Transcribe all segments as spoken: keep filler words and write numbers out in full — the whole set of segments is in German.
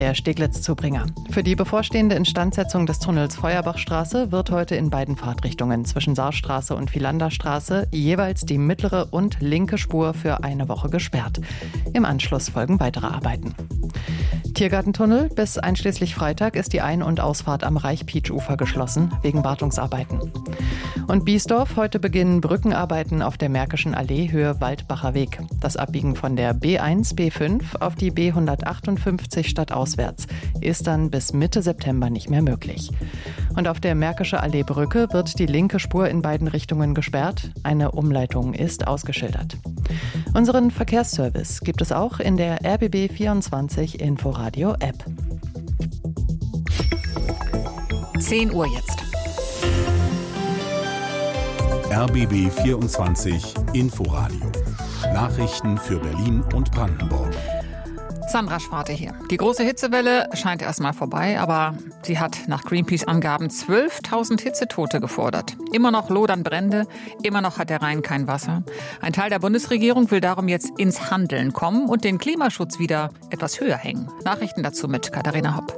Der Steglitz-Zubringer. Für die bevorstehende Instandsetzung des Tunnels Feuerbachstraße wird heute in beiden Fahrtrichtungen zwischen Saarstraße und Vilanderstraße jeweils die mittlere und linke Spur für eine Woche gesperrt. Im Anschluss folgen weitere Arbeiten. Tiergartentunnel. Bis einschließlich Freitag ist die Ein- und Ausfahrt am Reich-Pietsch-Ufer geschlossen, wegen Wartungsarbeiten. Und Biesdorf. Heute beginnen Brückenarbeiten auf der Märkischen Allee Höhe Waldbacher Weg. Das Abbiegen von der B eins B fünf auf die B hundertachtundfünfzig stadtauswärts ist dann bis Mitte September nicht mehr möglich. Und auf der Märkische Allee Brücke wird die linke Spur in beiden Richtungen gesperrt. Eine Umleitung ist ausgeschildert. Unseren Verkehrsservice gibt es auch in der R B B vierundzwanzig Inforadio App. zehn Uhr jetzt. R B B vierundzwanzig Inforadio. Nachrichten für Berlin und Brandenburg. Sandra Schwarte hier. Die große Hitzewelle scheint erstmal vorbei, aber sie hat nach Greenpeace-Angaben zwölftausend Hitzetote gefordert. Immer noch lodern Brände, immer noch hat der Rhein kein Wasser. Ein Teil der Bundesregierung will darum jetzt ins Handeln kommen und den Klimaschutz wieder etwas höher hängen. Nachrichten dazu mit Katharina Hopp.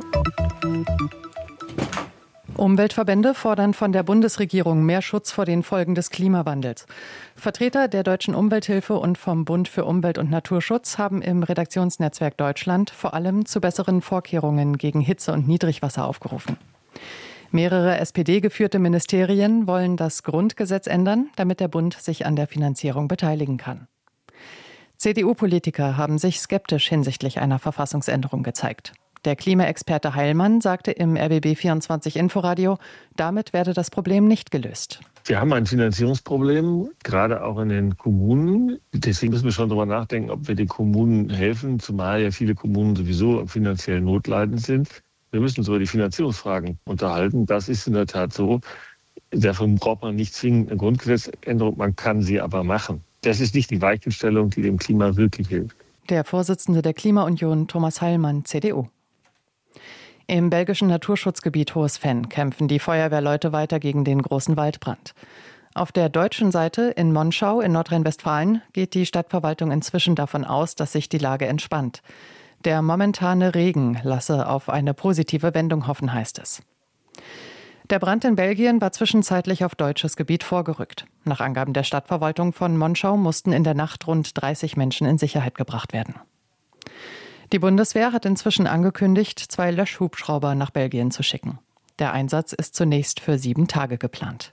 Umweltverbände fordern von der Bundesregierung mehr Schutz vor den Folgen des Klimawandels. Vertreter der Deutschen Umwelthilfe und vom Bund für Umwelt- und Naturschutz haben im Redaktionsnetzwerk Deutschland vor allem zu besseren Vorkehrungen gegen Hitze und Niedrigwasser aufgerufen. Mehrere S P D-geführte Ministerien wollen das Grundgesetz ändern, damit der Bund sich an der Finanzierung beteiligen kann. C D U-Politiker haben sich skeptisch hinsichtlich einer Verfassungsänderung gezeigt. Der Klimaexperte Heilmann sagte im R B B vierundzwanzig Inforadio, damit werde das Problem nicht gelöst. Wir haben ein Finanzierungsproblem, gerade auch in den Kommunen. Deswegen müssen wir schon darüber nachdenken, ob wir den Kommunen helfen, zumal ja viele Kommunen sowieso finanziell notleidend sind. Wir müssen uns über die Finanzierungsfragen unterhalten. Das ist in der Tat so. Dafür braucht man nicht zwingend eine Grundgesetzänderung, man kann sie aber machen. Das ist nicht die Weichenstellung, die dem Klima wirklich hilft. Der Vorsitzende der Klimaunion, Thomas Heilmann, C D U. Im belgischen Naturschutzgebiet Hohes Venn kämpfen die Feuerwehrleute weiter gegen den großen Waldbrand. Auf der deutschen Seite in Monschau in Nordrhein-Westfalen geht die Stadtverwaltung inzwischen davon aus, dass sich die Lage entspannt. Der momentane Regen lasse auf eine positive Wendung hoffen, heißt es. Der Brand in Belgien war zwischenzeitlich auf deutsches Gebiet vorgerückt. Nach Angaben der Stadtverwaltung von Monschau mussten in der Nacht rund dreißig Menschen in Sicherheit gebracht werden. Die Bundeswehr hat inzwischen angekündigt, zwei Löschhubschrauber nach Belgien zu schicken. Der Einsatz ist zunächst für sieben Tage geplant.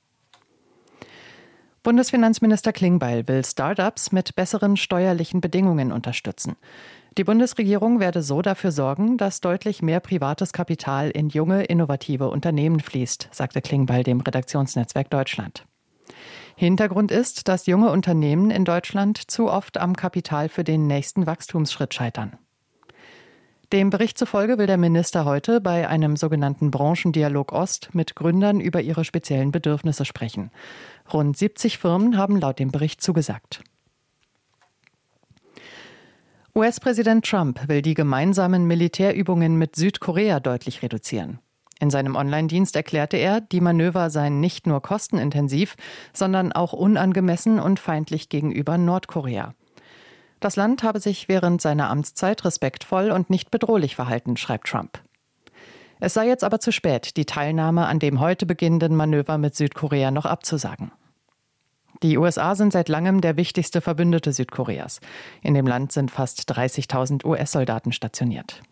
Bundesfinanzminister Klingbeil will Start-ups mit besseren steuerlichen Bedingungen unterstützen. Die Bundesregierung werde so dafür sorgen, dass deutlich mehr privates Kapital in junge, innovative Unternehmen fließt, sagte Klingbeil dem Redaktionsnetzwerk Deutschland. Hintergrund ist, dass junge Unternehmen in Deutschland zu oft am Kapital für den nächsten Wachstumsschritt scheitern. Dem Bericht zufolge will der Minister heute bei einem sogenannten Branchendialog Ost mit Gründern über ihre speziellen Bedürfnisse sprechen. Rund siebzig Firmen haben laut dem Bericht zugesagt. U S-Präsident Trump will die gemeinsamen Militärübungen mit Südkorea deutlich reduzieren. In seinem Online-Dienst erklärte er, die Manöver seien nicht nur kostenintensiv, sondern auch unangemessen und feindlich gegenüber Nordkorea. Das Land habe sich während seiner Amtszeit respektvoll und nicht bedrohlich verhalten, schreibt Trump. Es sei jetzt aber zu spät, die Teilnahme an dem heute beginnenden Manöver mit Südkorea noch abzusagen. Die U S A sind seit langem der wichtigste Verbündete Südkoreas. In dem Land sind fast dreißigtausend U S-Soldaten stationiert.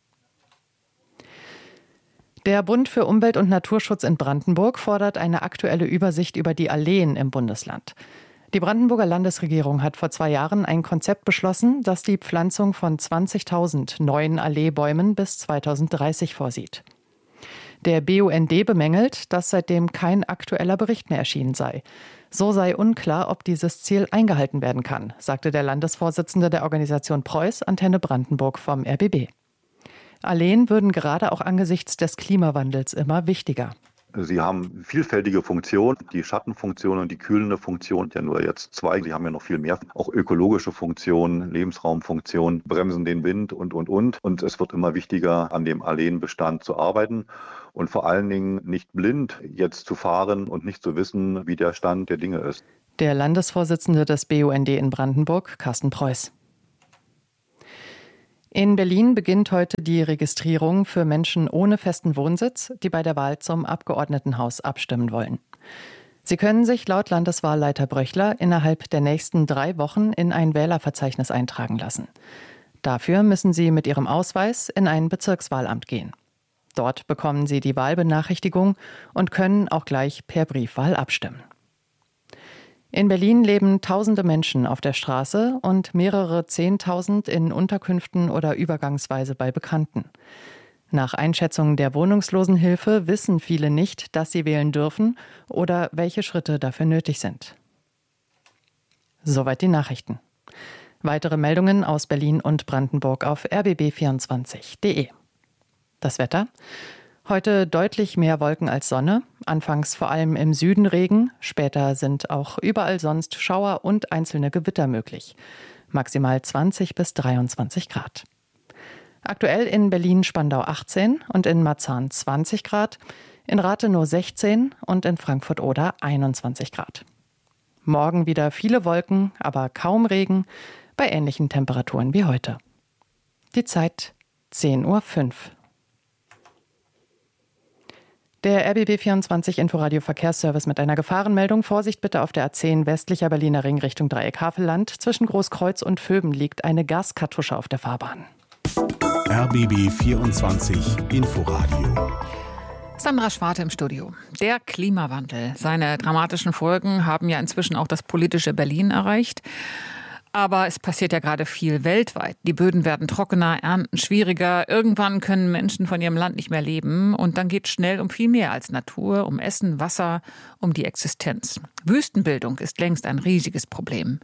Der Bund für Umwelt- und Naturschutz in Brandenburg fordert eine aktuelle Übersicht über die Alleen im Bundesland. Die Brandenburger Landesregierung hat vor zwei Jahren ein Konzept beschlossen, das die Pflanzung von zwanzigtausend neuen Alleebäumen bis zweitausenddreißig vorsieht. Der B U N D bemängelt, dass seitdem kein aktueller Bericht mehr erschienen sei. So sei unklar, ob dieses Ziel eingehalten werden kann, sagte der Landesvorsitzende der Organisation Preuß, Antenne Brandenburg vom R B B. Alleen würden gerade auch angesichts des Klimawandels immer wichtiger. Sie haben vielfältige Funktionen, die Schattenfunktion und die kühlende Funktion, ja nur jetzt zwei, sie haben ja noch viel mehr, auch ökologische Funktionen, Lebensraumfunktionen, bremsen den Wind und, und, und. Und es wird immer wichtiger, an dem Alleenbestand zu arbeiten und vor allen Dingen nicht blind jetzt zu fahren und nicht zu wissen, wie der Stand der Dinge ist. Der Landesvorsitzende des B U N D in Brandenburg, Carsten Preuß. In Berlin beginnt heute die Registrierung für Menschen ohne festen Wohnsitz, die bei der Wahl zum Abgeordnetenhaus abstimmen wollen. Sie können sich laut Landeswahlleiter Bröchler innerhalb der nächsten drei Wochen in ein Wählerverzeichnis eintragen lassen. Dafür müssen Sie mit Ihrem Ausweis in ein Bezirkswahlamt gehen. Dort bekommen Sie die Wahlbenachrichtigung und können auch gleich per Briefwahl abstimmen. In Berlin leben tausende Menschen auf der Straße und mehrere Zehntausend in Unterkünften oder übergangsweise bei Bekannten. Nach Einschätzung der Wohnungslosenhilfe wissen viele nicht, dass sie wählen dürfen oder welche Schritte dafür nötig sind. Soweit die Nachrichten. Weitere Meldungen aus Berlin und Brandenburg auf r b b vierundzwanzig punkt d e. Das Wetter. Heute deutlich mehr Wolken als Sonne, anfangs vor allem im Süden Regen, später sind auch überall sonst Schauer und einzelne Gewitter möglich. Maximal zwanzig bis dreiundzwanzig Grad. Aktuell in Berlin-Spandau achtzehn und in Marzahn zwanzig Grad, in Rathenow sechzehn und in Frankfurt-Oder einundzwanzig Grad. Morgen wieder viele Wolken, aber kaum Regen, bei ähnlichen Temperaturen wie heute. Die Zeit zehn Uhr fünf. Der R B B vierundzwanzig Inforadio Verkehrsservice mit einer Gefahrenmeldung. Vorsicht bitte auf der A zehn westlicher Berliner Ring Richtung Dreieck Havelland. Zwischen Großkreuz und Vöben liegt eine Gaskartusche auf der Fahrbahn. R B B vierundzwanzig Inforadio. Sandra Schwarte im Studio. Der Klimawandel. Seine dramatischen Folgen haben ja inzwischen auch das politische Berlin erreicht. Aber es passiert ja gerade viel weltweit. Die Böden werden trockener, Ernten schwieriger. Irgendwann können Menschen von ihrem Land nicht mehr leben. Und dann geht es schnell um viel mehr als Natur, um Essen, Wasser, um die Existenz. Wüstenbildung ist längst ein riesiges Problem.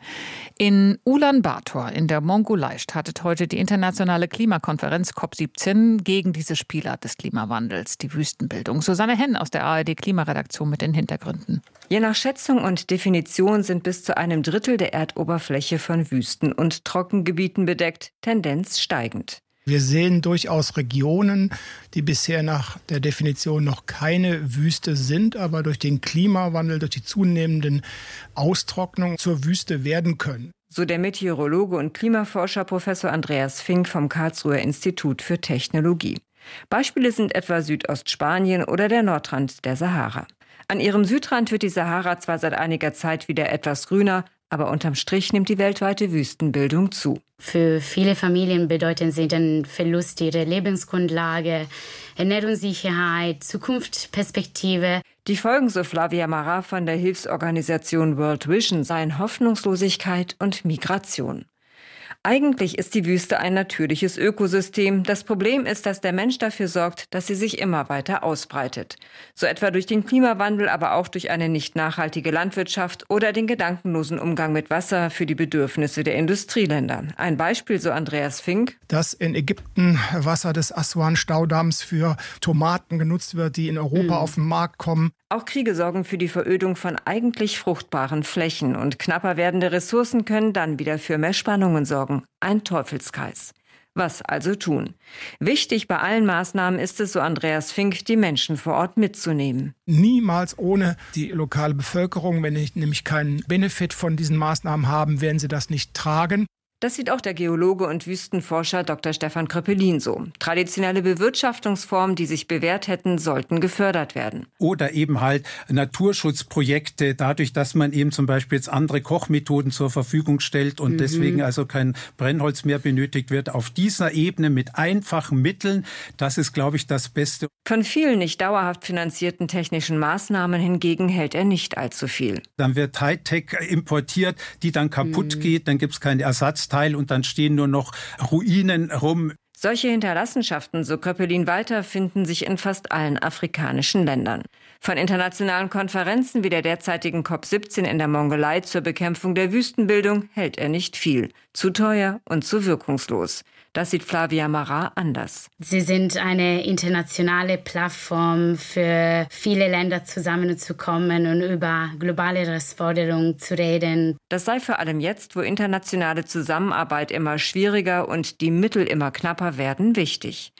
In Ulaanbaatar in der Mongolei startet heute die internationale Klimakonferenz COP siebzehn gegen diese Spielart des Klimawandels, die Wüstenbildung. Susanne Henn aus der A R D Klimaredaktion mit den Hintergründen. Je nach Schätzung und Definition sind bis zu einem Drittel der Erdoberfläche von Wüsten und Trockengebieten bedeckt, Tendenz steigend. Wir sehen durchaus Regionen, die bisher nach der Definition noch keine Wüste sind, aber durch den Klimawandel, durch die zunehmenden Austrocknung zur Wüste werden können. So der Meteorologe und Klimaforscher Professor Andreas Fink vom Karlsruher Institut für Technologie. Beispiele sind etwa Südostspanien oder der Nordrand der Sahara. An ihrem Südrand wird die Sahara zwar seit einiger Zeit wieder etwas grüner, aber unterm Strich nimmt die weltweite Wüstenbildung zu. Für viele Familien bedeuten sie den Verlust ihrer Lebensgrundlage, Ernährungssicherheit, Zukunftsperspektive. Die Folgen, so Flavia Marat von der Hilfsorganisation World Vision, seien Hoffnungslosigkeit und Migration. Eigentlich ist die Wüste ein natürliches Ökosystem. Das Problem ist, dass der Mensch dafür sorgt, dass sie sich immer weiter ausbreitet. So etwa durch den Klimawandel, aber auch durch eine nicht nachhaltige Landwirtschaft oder den gedankenlosen Umgang mit Wasser für die Bedürfnisse der Industrieländer. Ein Beispiel, so Andreas Fink. Dass in Ägypten Wasser des Aswan-Staudamms für Tomaten genutzt wird, die in Europa mhm. auf den Markt kommen. Auch Kriege sorgen für die Verödung von eigentlich fruchtbaren Flächen und knapper werdende Ressourcen können dann wieder für mehr Spannungen sorgen. Ein Teufelskreis. Was also tun? Wichtig bei allen Maßnahmen ist es, so Andreas Fink, die Menschen vor Ort mitzunehmen. Niemals ohne die lokale Bevölkerung. Wenn ich nämlich keinen Benefit von diesen Maßnahmen haben, werden sie das nicht tragen. Das sieht auch der Geologe und Wüstenforscher Doktor Stefan Kröppelin so. Traditionelle Bewirtschaftungsformen, die sich bewährt hätten, sollten gefördert werden. Oder eben halt Naturschutzprojekte, dadurch, dass man eben zum Beispiel jetzt andere Kochmethoden zur Verfügung stellt und mhm. deswegen also kein Brennholz mehr benötigt wird. Auf dieser Ebene mit einfachen Mitteln, das ist, glaube ich, das Beste. Von vielen nicht dauerhaft finanzierten technischen Maßnahmen hingegen hält er nicht allzu viel. Dann wird Hightech importiert, die dann kaputt mhm. geht, dann gibt es keine Ersatzteile. Und dann stehen nur noch Ruinen rum. Solche Hinterlassenschaften, so Kröppelin weiter, finden sich in fast allen afrikanischen Ländern. Von internationalen Konferenzen wie der derzeitigen COP siebzehn in der Mongolei zur Bekämpfung der Wüstenbildung hält er nicht viel. Zu teuer und zu wirkungslos. Das sieht Flavia Marat anders. Sie sind eine internationale Plattform für viele Länder zusammenzukommen und über globale Herausforderungen zu reden. Das sei vor allem jetzt, wo internationale Zusammenarbeit immer schwieriger und die Mittel immer knapper werden, wichtig.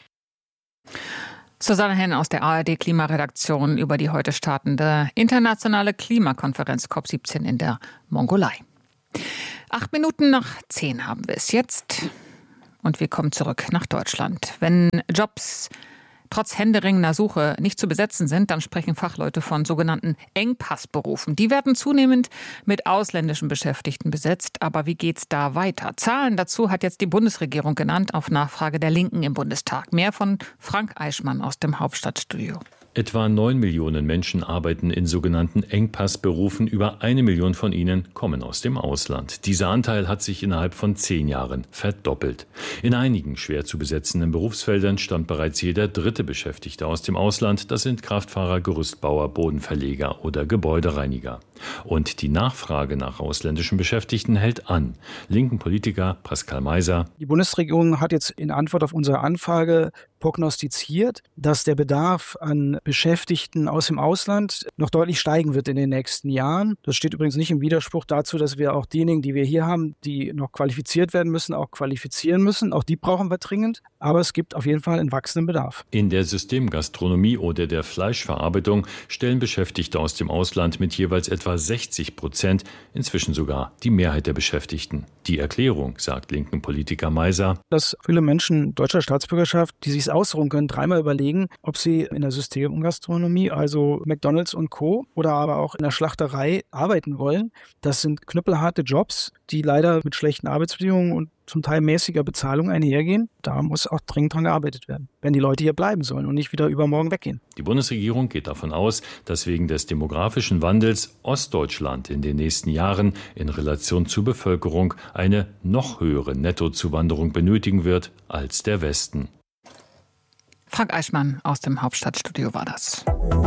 Susanne Henn aus der A R D Klimaredaktion über die heute startende internationale Klimakonferenz COP siebzehn in der Mongolei. Acht Minuten nach zehn haben wir es jetzt. Und wir kommen zurück nach Deutschland. Wenn Jobs trotz händeringender Suche nicht zu besetzen sind, dann sprechen Fachleute von sogenannten Engpassberufen. Die werden zunehmend mit ausländischen Beschäftigten besetzt. Aber wie geht's da weiter? Zahlen dazu hat jetzt die Bundesregierung genannt auf Nachfrage der Linken im Bundestag. Mehr von Frank Eichmann aus dem Hauptstadtstudio. Etwa neun Millionen Menschen arbeiten in sogenannten Engpassberufen. Über eine Million von ihnen kommen aus dem Ausland. Dieser Anteil hat sich innerhalb von zehn Jahren verdoppelt. In einigen schwer zu besetzenden Berufsfeldern stammt bereits jeder dritte Beschäftigte aus dem Ausland. Das sind Kraftfahrer, Gerüstbauer, Bodenverleger oder Gebäudereiniger. Und die Nachfrage nach ausländischen Beschäftigten hält an. Linken Politiker Pascal Meiser. Die Bundesregierung hat jetzt in Antwort auf unsere Anfrage prognostiziert, dass der Bedarf an Beschäftigten aus dem Ausland noch deutlich steigen wird in den nächsten Jahren. Das steht übrigens nicht im Widerspruch dazu, dass wir auch diejenigen, die wir hier haben, die noch qualifiziert werden müssen, auch qualifizieren müssen. Auch die brauchen wir dringend. Aber es gibt auf jeden Fall einen wachsenden Bedarf. In der Systemgastronomie oder der Fleischverarbeitung stellen Beschäftigte aus dem Ausland mit jeweils etwa sechzig Prozent inzwischen sogar die Mehrheit der Beschäftigten. Die Erklärung, sagt linken Politiker Meiser, dass viele Menschen deutscher Staatsbürgerschaft, die sich ausruhen können, dreimal überlegen, ob sie in der Systemgastronomie, also McDonald's und Co. oder aber auch in der Schlachterei arbeiten wollen. Das sind knüppelharte Jobs, die leider mit schlechten Arbeitsbedingungen und zum Teil mäßiger Bezahlung einhergehen. Da muss auch dringend dran gearbeitet werden, wenn die Leute hier bleiben sollen und nicht wieder übermorgen weggehen. Die Bundesregierung geht davon aus, dass wegen des demografischen Wandels Ostdeutschland in den nächsten Jahren in Relation zur Bevölkerung eine noch höhere Nettozuwanderung benötigen wird als der Westen. Frank Eichmann aus dem Hauptstadtstudio war das.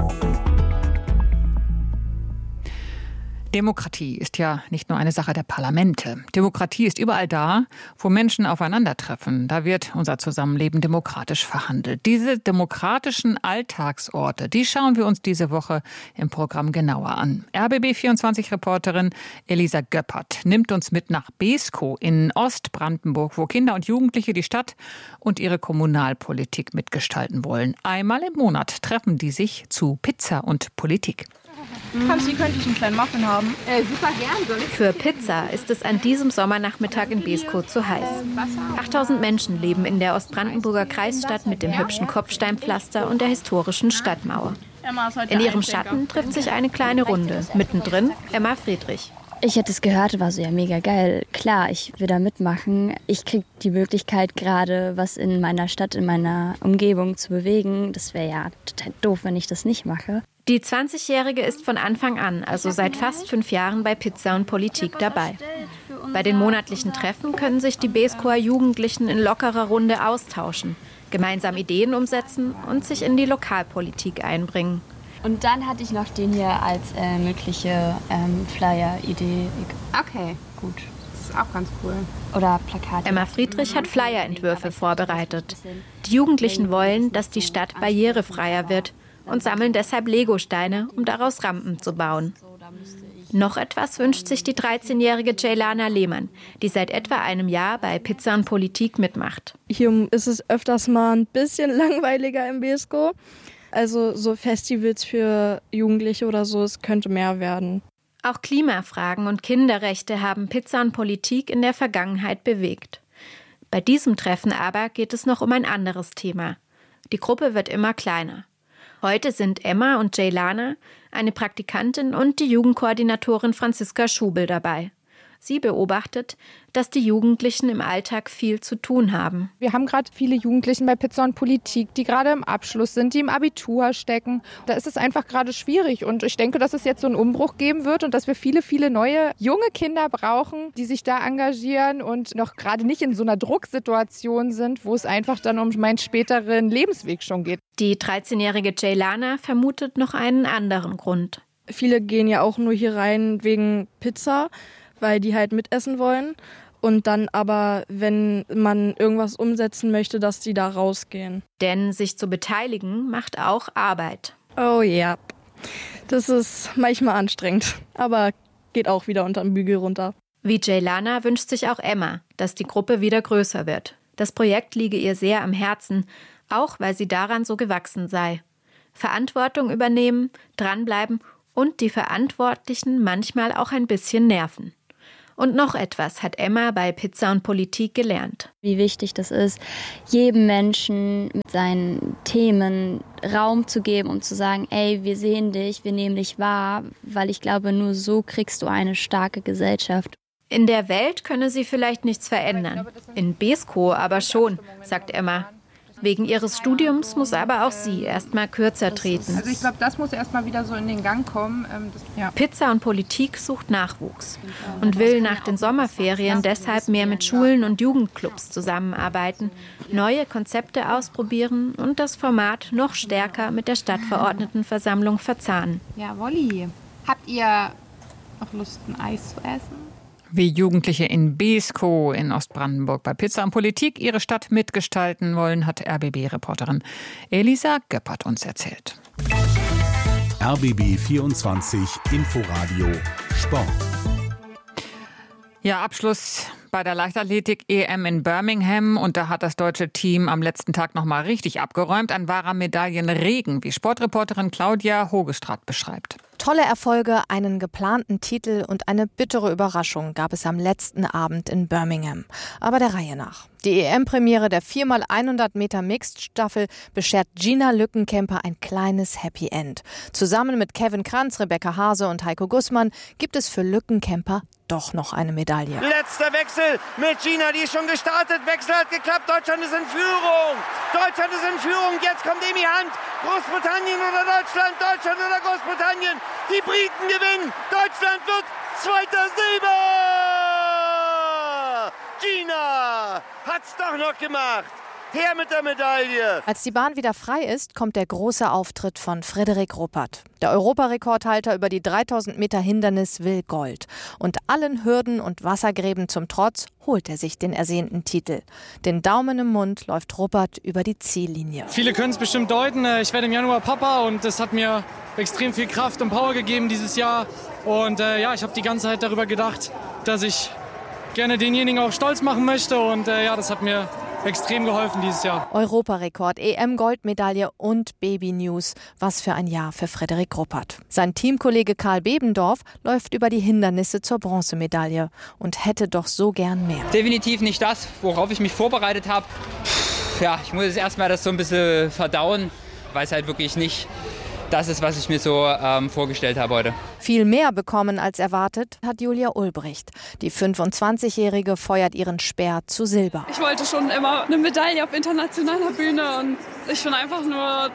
Demokratie ist ja nicht nur eine Sache der Parlamente. Demokratie ist überall da, wo Menschen aufeinandertreffen. Da wird unser Zusammenleben demokratisch verhandelt. Diese demokratischen Alltagsorte, die schauen wir uns diese Woche im Programm genauer an. R B B vierundzwanzig-Reporterin Elisa Göppert nimmt uns mit nach Beeskow in Ostbrandenburg, wo Kinder und Jugendliche die Stadt und ihre Kommunalpolitik mitgestalten wollen. Einmal im Monat treffen die sich zu Pizza und Politik. Kamsi, könnte ich einen kleinen Muffin haben? Äh, super gern. Soll ich? Für Pizza ist es an diesem Sommernachmittag in Beeskow zu heiß. achttausend Menschen leben in der Ostbrandenburger Kreisstadt mit dem hübschen Kopfsteinpflaster und der historischen Stadtmauer. In ihrem Schatten trifft sich eine kleine Runde. Mittendrin Emma Friedrich. Ich hätte es gehört, war so ja mega geil. Klar, ich will da mitmachen. Ich kriege die Möglichkeit, gerade was in meiner Stadt, in meiner Umgebung zu bewegen. Das wäre ja total doof, wenn ich das nicht mache. Die zwanzigjährige ist von Anfang an, also seit fast fünf Jahren, bei Pizza und Politik dabei. Bei den monatlichen Treffen können sich die Beeskower Jugendlichen in lockerer Runde austauschen, gemeinsam Ideen umsetzen und sich in die Lokalpolitik einbringen. Und dann hatte ich noch den hier als äh, mögliche ähm, Flyer-Idee. Okay, gut. Das ist auch ganz cool. Oder Plakate. Emma Friedrich hat Flyer-Entwürfe vorbereitet. Die Jugendlichen wollen, dass die Stadt barrierefreier wird und sammeln deshalb Legosteine, um daraus Rampen zu bauen. Noch etwas wünscht sich die dreizehnjährige Jaylana Lehmann, die seit etwa einem Jahr bei Pizza und Politik mitmacht. Hier ist es öfters mal ein bisschen langweiliger im Beeskow. Also so Festivals für Jugendliche oder so, es könnte mehr werden. Auch Klimafragen und Kinderrechte haben Pizza und Politik in der Vergangenheit bewegt. Bei diesem Treffen aber geht es noch um ein anderes Thema. Die Gruppe wird immer kleiner. Heute sind Emma und Jaylana, eine Praktikantin und die Jugendkoordinatorin Franziska Schubel dabei. Sie beobachtet, dass die Jugendlichen im Alltag viel zu tun haben. Wir haben gerade viele Jugendlichen bei Pizza und Politik, die gerade im Abschluss sind, die im Abitur stecken. Da ist es einfach gerade schwierig und ich denke, dass es jetzt so einen Umbruch geben wird und dass wir viele, viele neue junge Kinder brauchen, die sich da engagieren und noch gerade nicht in so einer Drucksituation sind, wo es einfach dann um meinen späteren Lebensweg schon geht. Die dreizehnjährige Jaylana vermutet noch einen anderen Grund. Viele gehen ja auch nur hier rein wegen Pizza, weil die halt mitessen wollen. Und dann aber, wenn man irgendwas umsetzen möchte, dass die da rausgehen. Denn sich zu beteiligen macht auch Arbeit. Oh ja, das ist manchmal anstrengend, aber geht auch wieder unterm Bügel runter. Wie Jaylana wünscht sich auch Emma, dass die Gruppe wieder größer wird. Das Projekt liege ihr sehr am Herzen, auch weil sie daran so gewachsen sei. Verantwortung übernehmen, dranbleiben und die Verantwortlichen manchmal auch ein bisschen nerven. Und noch etwas hat Emma bei Pizza und Politik gelernt. Wie wichtig das ist, jedem Menschen mit seinen Themen Raum zu geben und zu sagen, ey, wir sehen dich, wir nehmen dich wahr, weil ich glaube, nur so kriegst du eine starke Gesellschaft. In der Welt könne sie vielleicht nichts verändern, in Beeskow aber schon, sagt Emma. Wegen ihres Studiums muss aber auch sie erst mal kürzer treten. Also ich glaube, das muss erst mal wieder so in den Gang kommen. Das, ja. Pizza und Politik sucht Nachwuchs und will nach den Sommerferien deshalb mehr mit Schulen und Jugendclubs zusammenarbeiten, neue Konzepte ausprobieren und das Format noch stärker mit der Stadtverordnetenversammlung verzahnen. Ja, Wolli, habt ihr noch Lust, ein Eis zu essen? Wie Jugendliche in Beeskow in Ostbrandenburg bei Pizza und Politik ihre Stadt mitgestalten wollen, hat R B B-Reporterin Elisa Göppert uns erzählt. R B B vierundzwanzig Inforadio Sport. Ja, Abschluss bei der Leichtathletik-E M in Birmingham. Und da hat das deutsche Team am letzten Tag noch mal richtig abgeräumt. Ein wahrer Medaillenregen, wie Sportreporterin Claudia Hogestraat beschreibt. Tolle Erfolge, einen geplanten Titel und eine bittere Überraschung gab es am letzten Abend in Birmingham. Aber der Reihe nach. Die E M-Premiere der vier mal hundert Meter Mixed-Staffel beschert Gina Lückenkämper ein kleines Happy End. Zusammen mit Kevin Kranz, Rebecca Hase und Heiko Gussmann gibt es für Lückenkämper doch noch eine Medaille. Letzter Wechsel mit Gina, die ist schon gestartet. Wechsel hat geklappt, Deutschland ist in Führung. Deutschland ist in Führung, jetzt kommt Emi Hand. Großbritannien oder Deutschland, Deutschland oder Großbritannien. Die Briten gewinnen, Deutschland wird zweiter Silber. Gina hat's doch noch gemacht. Her mit der Medaille! Als die Bahn wieder frei ist, kommt der große Auftritt von Frederik Ruppert. Der Europarekordhalter über die dreitausend Meter Hindernis will Gold. Und allen Hürden und Wassergräben zum Trotz holt er sich den ersehnten Titel. Den Daumen im Mund läuft Ruppert über die Ziellinie. Viele können es bestimmt deuten. Ich werde im Januar Papa und das hat mir extrem viel Kraft und Power gegeben dieses Jahr. Und äh, ja, ich habe die ganze Zeit darüber gedacht, dass ich gerne denjenigen auch stolz machen möchte. Und äh, ja, das hat mir extrem geholfen dieses Jahr. Europarekord, E M-Goldmedaille und Baby-News. Was für ein Jahr für Frederik Ruppert. Sein Teamkollege Karl Bebendorf läuft über die Hindernisse zur Bronzemedaille und hätte doch so gern mehr. Definitiv nicht das, worauf ich mich vorbereitet habe. Ja, ich muss jetzt erstmal das so ein bisschen verdauen, weil es halt wirklich nicht das ist, was ich mir so ähm, vorgestellt habe heute. Viel mehr bekommen als erwartet hat Julia Ulbricht. Die fünfundzwanzigjährige feuert ihren Speer zu Silber. Ich wollte schon immer eine Medaille auf internationaler Bühne und ich bin einfach nur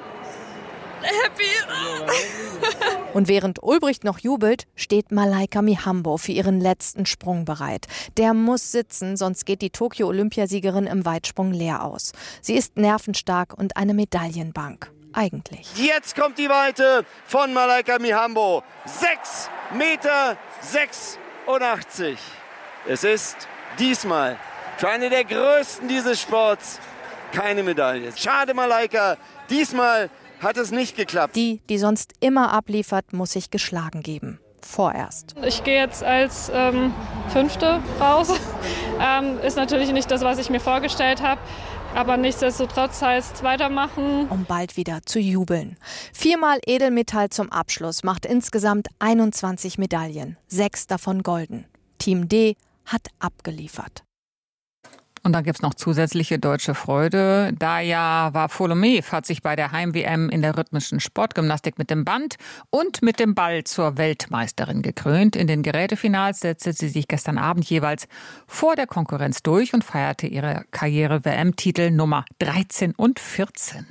happy. Und während Ulbricht noch jubelt, steht Malaika Mihambo für ihren letzten Sprung bereit. Der muss sitzen, sonst geht die Tokio-Olympiasiegerin im Weitsprung leer aus. Sie ist nervenstark und eine Medaillenbank. Eigentlich. Jetzt kommt die Weite von Malaika Mihambo. sechs Meter sechsundachtzig. Es ist diesmal für eine der größten dieses Sports keine Medaille. Schade, Malaika. Diesmal hat es nicht geklappt. Die, die sonst immer abliefert, muss sich geschlagen geben. Vorerst. Ich gehe jetzt als ähm, Fünfte raus. ähm, ist natürlich nicht das, was ich mir vorgestellt habe. Aber nichtsdestotrotz heißt es weitermachen. Um bald wieder zu jubeln. Viermal Edelmetall zum Abschluss macht insgesamt einundzwanzig Medaillen. Sechs davon golden. Team D hat abgeliefert. Und dann gibt es noch zusätzliche deutsche Freude. Daja Wafolomew hat sich bei der Heim-W M in der rhythmischen Sportgymnastik mit dem Band und mit dem Ball zur Weltmeisterin gekrönt. In den Gerätefinals setzte sie sich gestern Abend jeweils vor der Konkurrenz durch und feierte ihre Karriere-W M-Titel Nummer dreizehn und vierzehn.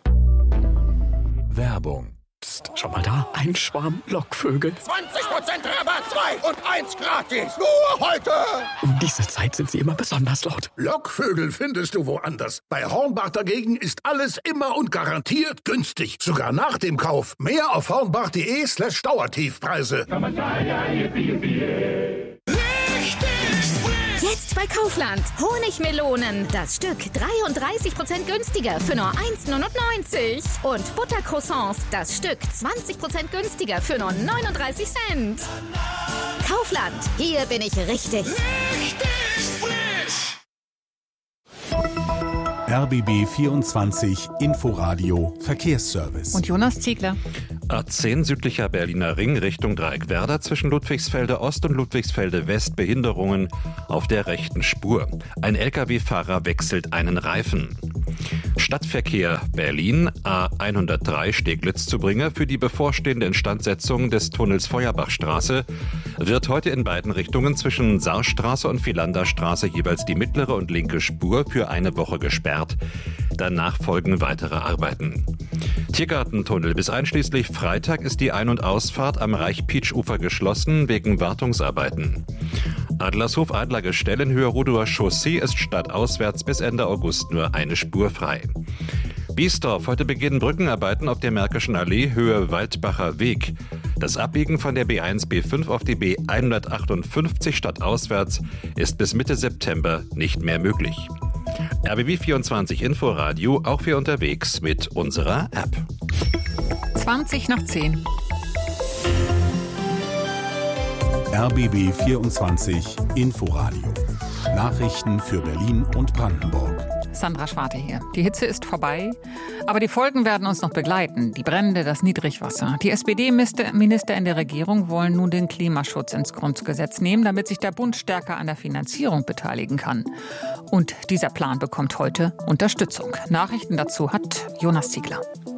Werbung. Psst, schau mal da, ein Schwarm Lockvögel. zwanzig Prozent Rabatt, zwei und eins gratis. Nur heute. Um diese Zeit sind sie immer besonders laut. Lockvögel findest du woanders. Bei Hornbach dagegen ist alles immer und garantiert günstig. Sogar nach dem Kauf. Mehr auf hornbach.de slash Dauertiefpreise. Jetzt bei Kaufland. Honigmelonen. Das Stück dreiunddreißig Prozent günstiger für nur eins neunundneunzig. Und Buttercroissants. Das Stück zwanzig Prozent günstiger für nur neununddreißig Cent. Kaufland. Hier bin ich richtig. Richtig frisch. R B B vierundzwanzig Inforadio Verkehrsservice. Und Jonas Ziegler. A zehn südlicher Berliner Ring Richtung Dreieckwerder zwischen Ludwigsfelde Ost und Ludwigsfelde West Behinderungen auf der rechten Spur. Ein L K W-Fahrer wechselt einen Reifen. Stadtverkehr Berlin A hundertdrei Steglitz-Zubringe für die bevorstehende Instandsetzung des Tunnels Feuerbachstraße wird heute in beiden Richtungen zwischen Saarstraße und Philanderstraße jeweils die mittlere und linke Spur für eine Woche gesperrt. Danach folgen weitere Arbeiten. Tiergartentunnel bis einschließlich Freitag ist die Ein- und Ausfahrt am Reich-Pietsch-Ufer geschlossen wegen Wartungsarbeiten. Adlershof-Adlergestell in Höhe Rudower Chaussee ist stadtauswärts bis Ende August nur eine Spur frei. Biesdorf, heute beginnen Brückenarbeiten auf der Märkischen Allee Höhe Waldbacher Weg. Das Abbiegen von der B eins B fünf auf die B hundertachtundfünfzig stadtauswärts ist bis Mitte September nicht mehr möglich. R B B vierundzwanzig Inforadio auch für unterwegs mit unserer App. zwanzig nach zehn. R B B vierundzwanzig Inforadio. Nachrichten für Berlin und Brandenburg. Sandra Schwarte hier. Die Hitze ist vorbei, aber die Folgen werden uns noch begleiten. Die Brände, das Niedrigwasser. Die S P D-Minister in der Regierung wollen nun den Klimaschutz ins Grundgesetz nehmen, damit sich der Bund stärker an der Finanzierung beteiligen kann. Und dieser Plan bekommt heute Unterstützung. Nachrichten dazu hat Jonas Ziegler.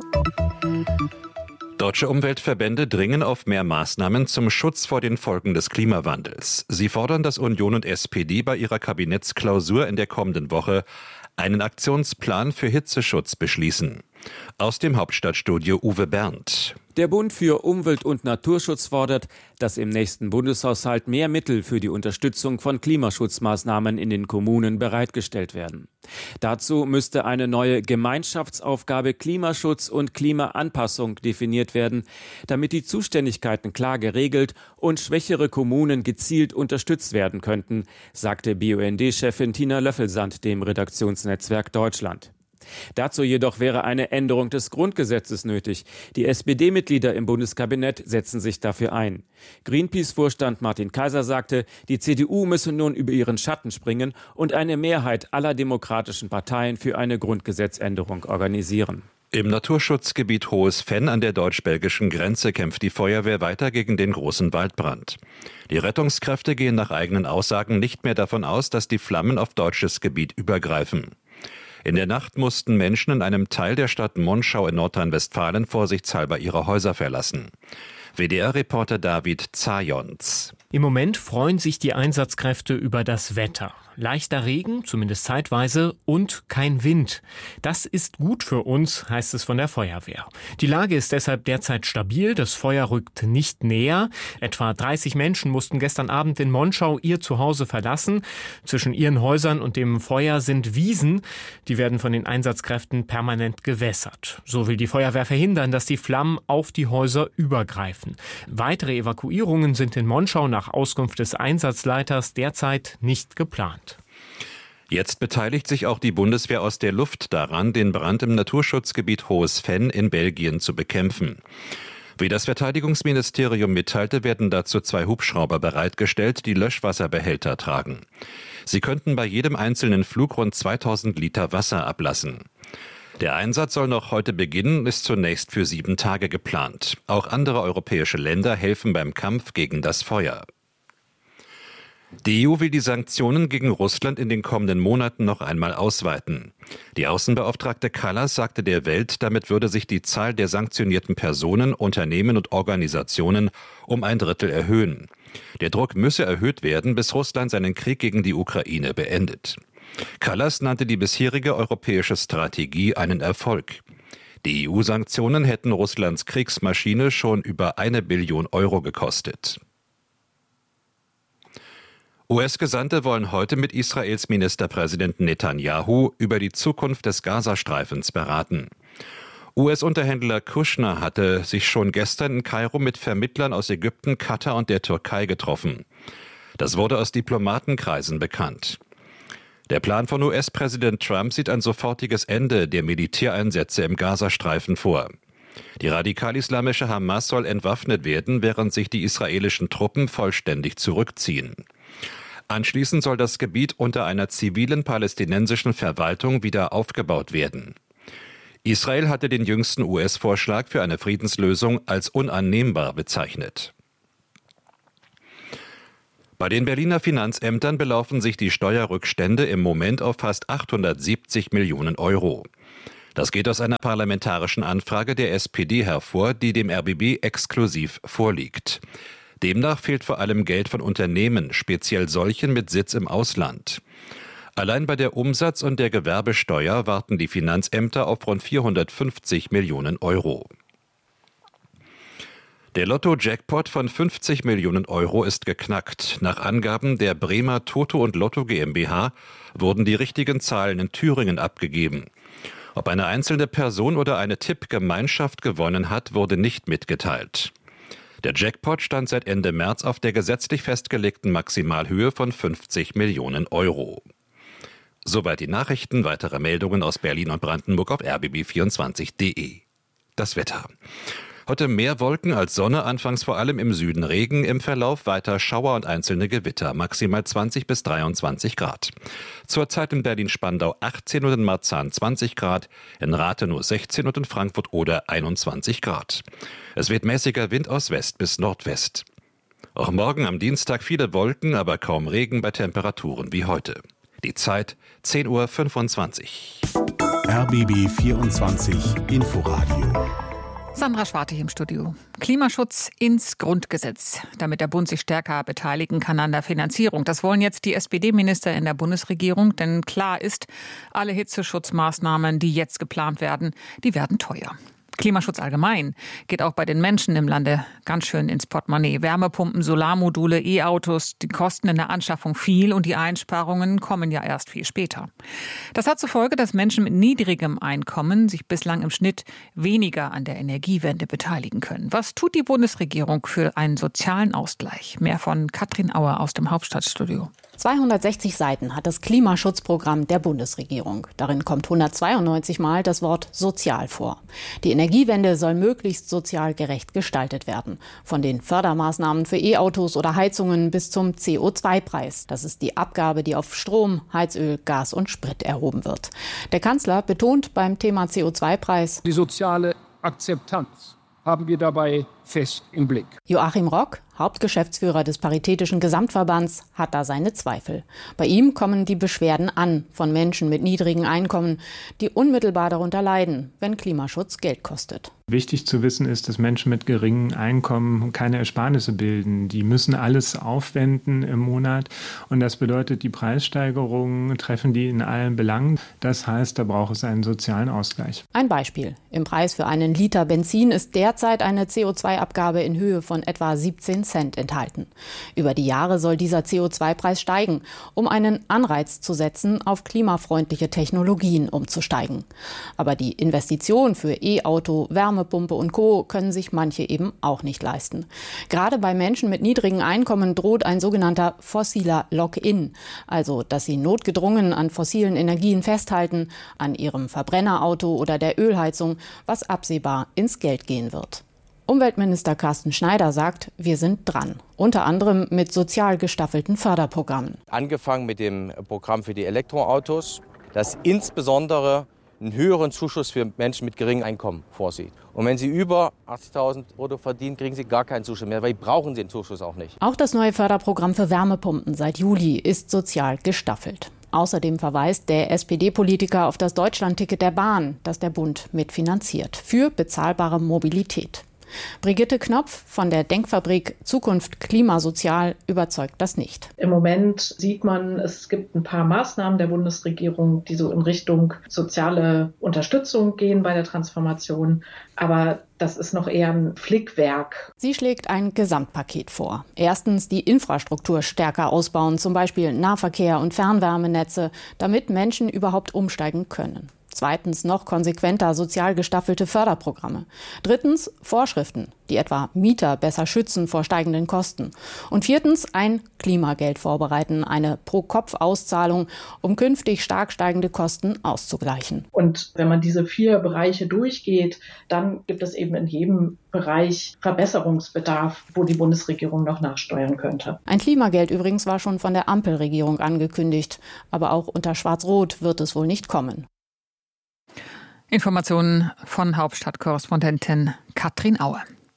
Deutsche Umweltverbände dringen auf mehr Maßnahmen zum Schutz vor den Folgen des Klimawandels. Sie fordern, dass Union und S P D bei ihrer Kabinettsklausur in der kommenden Woche einen Aktionsplan für Hitzeschutz beschließen. Aus dem Hauptstadtstudio Uwe Berndt. Der Bund für Umwelt- und Naturschutz fordert, dass im nächsten Bundeshaushalt mehr Mittel für die Unterstützung von Klimaschutzmaßnahmen in den Kommunen bereitgestellt werden. Dazu müsste eine neue Gemeinschaftsaufgabe Klimaschutz und Klimaanpassung definiert werden, damit die Zuständigkeiten klar geregelt und schwächere Kommunen gezielt unterstützt werden könnten, sagte B U N D-Chefin Tina Löffelsand dem Redaktionsnetzwerk Deutschland. Dazu jedoch wäre eine Änderung des Grundgesetzes nötig. Die S P D-Mitglieder im Bundeskabinett setzen sich dafür ein. Greenpeace-Vorstand Martin Kaiser sagte, die C D U müsse nun über ihren Schatten springen und eine Mehrheit aller demokratischen Parteien für eine Grundgesetzänderung organisieren. Im Naturschutzgebiet Hohes Fenn an der deutsch-belgischen Grenze kämpft die Feuerwehr weiter gegen den großen Waldbrand. Die Rettungskräfte gehen nach eigenen Aussagen nicht mehr davon aus, dass die Flammen auf deutsches Gebiet übergreifen. In der Nacht mussten Menschen in einem Teil der Stadt Monschau in Nordrhein-Westfalen vorsichtshalber ihre Häuser verlassen. W D R-Reporter David Zajons. Im Moment freuen sich die Einsatzkräfte über das Wetter. Leichter Regen, zumindest zeitweise, und kein Wind. Das ist gut für uns, heißt es von der Feuerwehr. Die Lage ist deshalb derzeit stabil, das Feuer rückt nicht näher. Etwa dreißig Menschen mussten gestern Abend in Monschau ihr Zuhause verlassen. Zwischen ihren Häusern und dem Feuer sind Wiesen. Die werden von den Einsatzkräften permanent gewässert. So will die Feuerwehr verhindern, dass die Flammen auf die Häuser übergreifen. Weitere Evakuierungen sind in Monschau nach Auskunft des Einsatzleiters derzeit nicht geplant. Jetzt beteiligt sich auch die Bundeswehr aus der Luft daran, den Brand im Naturschutzgebiet Hohes Fenn in Belgien zu bekämpfen. Wie das Verteidigungsministerium mitteilte, werden dazu zwei Hubschrauber bereitgestellt, die Löschwasserbehälter tragen. Sie könnten bei jedem einzelnen Flug rund zweitausend Liter Wasser ablassen. Der Einsatz soll noch heute beginnen und ist zunächst für sieben Tage geplant. Auch andere europäische Länder helfen beim Kampf gegen das Feuer. Die E U will die Sanktionen gegen Russland in den kommenden Monaten noch einmal ausweiten. Die Außenbeauftragte Kallas sagte der Welt, damit würde sich die Zahl der sanktionierten Personen, Unternehmen und Organisationen um ein Drittel erhöhen. Der Druck müsse erhöht werden, bis Russland seinen Krieg gegen die Ukraine beendet. Kallas nannte die bisherige europäische Strategie einen Erfolg. Die E U-Sanktionen hätten Russlands Kriegsmaschine schon über eine Billion Euro gekostet. U S-Gesandte wollen heute mit Israels Ministerpräsident Netanyahu über die Zukunft des Gazastreifens beraten. U S-Unterhändler Kushner hatte sich schon gestern in Kairo mit Vermittlern aus Ägypten, Katar und der Türkei getroffen. Das wurde aus Diplomatenkreisen bekannt. Der Plan von U S-Präsident Trump sieht ein sofortiges Ende der Militäreinsätze im Gazastreifen vor. Die radikal-islamische Hamas soll entwaffnet werden, während sich die israelischen Truppen vollständig zurückziehen. Anschließend soll das Gebiet unter einer zivilen palästinensischen Verwaltung wieder aufgebaut werden. Israel hatte den jüngsten U S-Vorschlag für eine Friedenslösung als unannehmbar bezeichnet. Bei den Berliner Finanzämtern belaufen sich die Steuerrückstände im Moment auf fast achthundertsiebzig Millionen Euro. Das geht aus einer parlamentarischen Anfrage der S P D hervor, die dem R B B exklusiv vorliegt. Demnach fehlt vor allem Geld von Unternehmen, speziell solchen mit Sitz im Ausland. Allein bei der Umsatz- und der Gewerbesteuer warten die Finanzämter auf rund vierhundertfünfzig Millionen Euro. Der Lotto-Jackpot von fünfzig Millionen Euro ist geknackt. Nach Angaben der Bremer Toto und Lotto GmbH wurden die richtigen Zahlen in Thüringen abgegeben. Ob eine einzelne Person oder eine Tippgemeinschaft gewonnen hat, wurde nicht mitgeteilt. Der Jackpot stand seit Ende März auf der gesetzlich festgelegten Maximalhöhe von fünfzig Millionen Euro. Soweit die Nachrichten. Weitere Meldungen aus Berlin und Brandenburg auf r b b vierundzwanzig punkt d e. Das Wetter. Heute mehr Wolken als Sonne, anfangs vor allem im Süden Regen, im Verlauf weiter Schauer und einzelne Gewitter, maximal zwanzig bis dreiundzwanzig Grad. Zurzeit in Berlin-Spandau achtzehn und in Marzahn zwanzig Grad, in Rathenow sechzehn und in Frankfurt oder einundzwanzig Grad. Es weht mäßiger Wind aus West bis Nordwest. Auch morgen am Dienstag viele Wolken, aber kaum Regen bei Temperaturen wie heute. Die Zeit zehn Uhr fünfundzwanzig. R B B vierundzwanzig Inforadio. Sandra Schwarte hier im Studio. Klimaschutz ins Grundgesetz, damit der Bund sich stärker beteiligen kann an der Finanzierung. Das wollen jetzt die S P D-Minister in der Bundesregierung, denn klar ist, alle Hitzeschutzmaßnahmen, die jetzt geplant werden, die werden teuer. Klimaschutz allgemein geht auch bei den Menschen im Lande ganz schön ins Portemonnaie. Wärmepumpen, Solarmodule, E-Autos, die kosten in der Anschaffung viel und die Einsparungen kommen ja erst viel später. Das hat zur Folge, dass Menschen mit niedrigem Einkommen sich bislang im Schnitt weniger an der Energiewende beteiligen können. Was tut die Bundesregierung für einen sozialen Ausgleich? Mehr von Katrin Auer aus dem Hauptstadtstudio. zweihundertsechzig Seiten hat das Klimaschutzprogramm der Bundesregierung. Darin kommt hundertzweiundneunzig Mal das Wort sozial vor. Die Energiewende soll möglichst sozial gerecht gestaltet werden. Von den Fördermaßnahmen für E-Autos oder Heizungen bis zum C O zwei Preis. Das ist die Abgabe, die auf Strom, Heizöl, Gas und Sprit erhoben wird. Der Kanzler betont beim Thema C O zwei Preis: Die soziale Akzeptanz haben wir dabei fest im Blick. Joachim Rock, Hauptgeschäftsführer des Paritätischen Gesamtverbands, hat da seine Zweifel. Bei ihm kommen die Beschwerden an von Menschen mit niedrigen Einkommen, die unmittelbar darunter leiden, wenn Klimaschutz Geld kostet. Wichtig zu wissen ist, dass Menschen mit geringen Einkommen keine Ersparnisse bilden. Die müssen alles aufwenden im Monat und das bedeutet, die Preissteigerungen treffen die in allen Belangen. Das heißt, da braucht es einen sozialen Ausgleich. Ein Beispiel. Im Preis für einen Liter Benzin ist derzeit eine C O zwei Abgabe in Höhe von etwa siebzehn Cent enthalten. Über die Jahre soll dieser C O zwei Preis steigen, um einen Anreiz zu setzen, auf klimafreundliche Technologien umzusteigen. Aber die Investition für E-Auto, Wärmepumpe und Co. können sich manche eben auch nicht leisten. Gerade bei Menschen mit niedrigen Einkommen droht ein sogenannter fossiler Lock-in, also dass sie notgedrungen an fossilen Energien festhalten, an ihrem Verbrennerauto oder der Ölheizung, was absehbar ins Geld gehen wird. Umweltminister Carsten Schneider sagt, wir sind dran. Unter anderem mit sozial gestaffelten Förderprogrammen. Angefangen mit dem Programm für die Elektroautos, das insbesondere einen höheren Zuschuss für Menschen mit geringem Einkommen vorsieht. Und wenn sie über achtzigtausend Euro verdienen, kriegen sie gar keinen Zuschuss mehr, weil brauchen sie den Zuschuss auch nicht. Auch das neue Förderprogramm für Wärmepumpen seit Juli ist sozial gestaffelt. Außerdem verweist der S P D-Politiker auf das Deutschlandticket der Bahn, das der Bund mitfinanziert, für bezahlbare Mobilität. Brigitte Knopf von der Denkfabrik Zukunft Klimasozial überzeugt das nicht. Im Moment sieht man, es gibt ein paar Maßnahmen der Bundesregierung, die so in Richtung soziale Unterstützung gehen bei der Transformation. Aber das ist noch eher ein Flickwerk. Sie schlägt ein Gesamtpaket vor. Erstens die Infrastruktur stärker ausbauen, zum Beispiel Nahverkehr und Fernwärmenetze, damit Menschen überhaupt umsteigen können. Zweitens noch konsequenter sozial gestaffelte Förderprogramme. Drittens Vorschriften, die etwa Mieter besser schützen vor steigenden Kosten. Und viertens ein Klimageld vorbereiten, eine Pro-Kopf-Auszahlung, um künftig stark steigende Kosten auszugleichen. Und wenn man diese vier Bereiche durchgeht, dann gibt es eben in jedem Bereich Verbesserungsbedarf, wo die Bundesregierung noch nachsteuern könnte. Ein Klimageld übrigens war schon von der Ampelregierung angekündigt. Aber auch unter Schwarz-Rot wird es wohl nicht kommen. Informationen von Hauptstadtkorrespondentin Katrin Aue.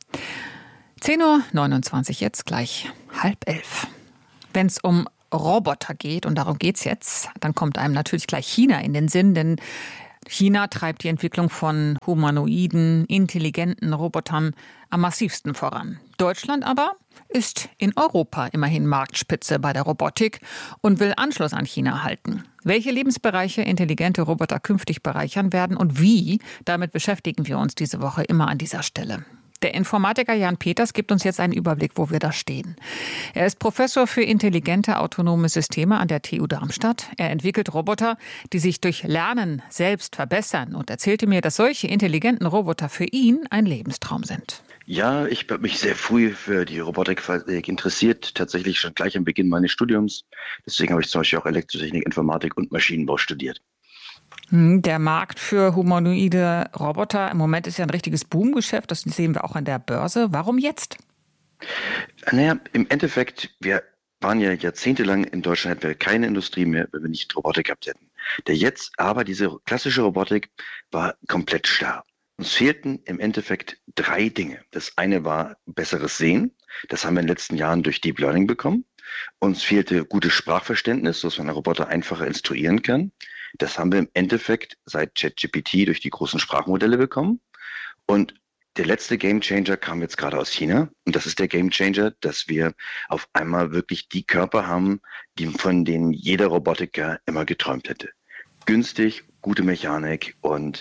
zehn Uhr neunundzwanzig, jetzt gleich halb elf. Wenn es um Roboter geht, und darum geht's jetzt, dann kommt einem natürlich gleich China in den Sinn, denn China treibt die Entwicklung von humanoiden, intelligenten Robotern am massivsten voran. Deutschland aber ist in Europa immerhin Marktspitze bei der Robotik und will Anschluss an China halten. Welche Lebensbereiche intelligente Roboter künftig bereichern werden und wie, damit beschäftigen wir uns diese Woche immer an dieser Stelle. Der Informatiker Jan Peters gibt uns jetzt einen Überblick, wo wir da stehen. Er ist Professor für intelligente autonome Systeme an der T U Darmstadt. Er entwickelt Roboter, die sich durch Lernen selbst verbessern und erzählte mir, dass solche intelligenten Roboter für ihn ein Lebenstraum sind. Ja, ich habe mich sehr früh für die Robotik interessiert, tatsächlich schon gleich am Beginn meines Studiums. Deswegen habe ich zum Beispiel auch Elektrotechnik, Informatik und Maschinenbau studiert. Der Markt für humanoide Roboter im Moment ist ja ein richtiges Boomgeschäft. Das sehen wir auch an der Börse. Warum jetzt? Naja, im Endeffekt, wir waren ja jahrzehntelang in Deutschland, hätten wir keine Industrie mehr, wenn wir nicht Robotik gehabt hätten. Der jetzt aber, diese klassische Robotik, war komplett starr. Uns fehlten im Endeffekt drei Dinge. Das eine war besseres Sehen. Das haben wir in den letzten Jahren durch Deep Learning bekommen. Uns fehlte gutes Sprachverständnis, sodass man einen Roboter einfacher instruieren kann. Das haben wir im Endeffekt seit ChatGPT durch die großen Sprachmodelle bekommen. Und der letzte Gamechanger kam jetzt gerade aus China. Und das ist der Gamechanger, dass wir auf einmal wirklich die Körper haben, die von denen jeder Robotiker immer geträumt hätte. Günstig, gute Mechanik und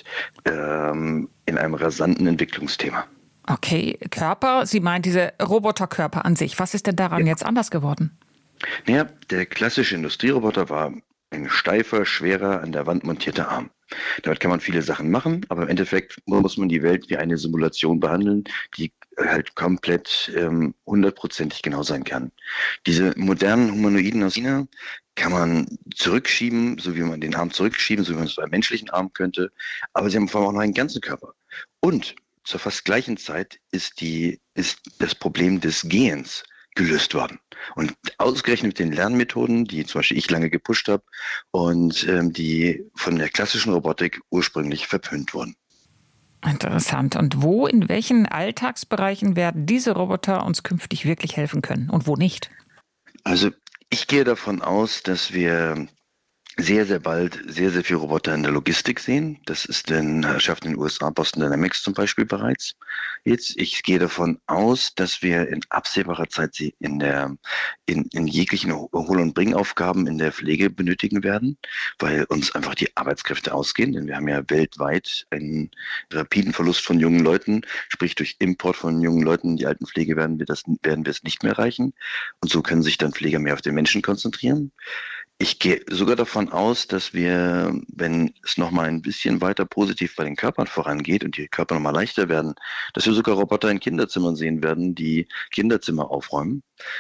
ähm, in einem rasanten Entwicklungsthema. Okay, Körper, Sie meinen diese Roboterkörper an sich. Was ist denn daran ja. jetzt anders geworden? Naja, der klassische Industrieroboter war ein steifer, schwerer, an der Wand montierter Arm. Damit kann man viele Sachen machen, aber im Endeffekt muss man die Welt wie eine Simulation behandeln, die halt komplett ähm, hundertprozentig genau sein kann. Diese modernen Humanoiden aus China kann man zurückschieben, so wie man den Arm zurückschieben, so wie man es bei einem menschlichen Arm könnte, aber sie haben vor allem auch noch einen ganzen Körper. Und zur fast gleichen Zeit ist, die, ist das Problem des Gehens gelöst worden. Und ausgerechnet mit den Lernmethoden, die zum Beispiel ich lange gepusht habe und ähm, die von der klassischen Robotik ursprünglich verpönt wurden. Interessant. Und wo, in welchen Alltagsbereichen werden diese Roboter uns künftig wirklich helfen können und wo nicht? Also ich gehe davon aus, dass wir sehr, sehr bald sehr, sehr viele Roboter in der Logistik sehen. Das ist in Herrschaft in den U S A, Boston Dynamics zum Beispiel bereits. Jetzt, ich gehe davon aus, dass wir in absehbarer Zeit sie in der, in, in jeglichen Hol- und Bringaufgaben in der Pflege benötigen werden, weil uns einfach die Arbeitskräfte ausgehen, denn wir haben ja weltweit einen rapiden Verlust von jungen Leuten, sprich durch Import von jungen Leuten in die Altenpflege werden wir das, werden wir es nicht mehr erreichen. Und so können sich dann Pfleger mehr auf den Menschen konzentrieren. Ich gehe sogar davon aus, dass wir, wenn es nochmal ein bisschen weiter positiv bei den Körpern vorangeht und die Körper nochmal leichter werden, dass wir sogar Roboter in Kinderzimmern sehen werden, die Kinderzimmer aufräumen.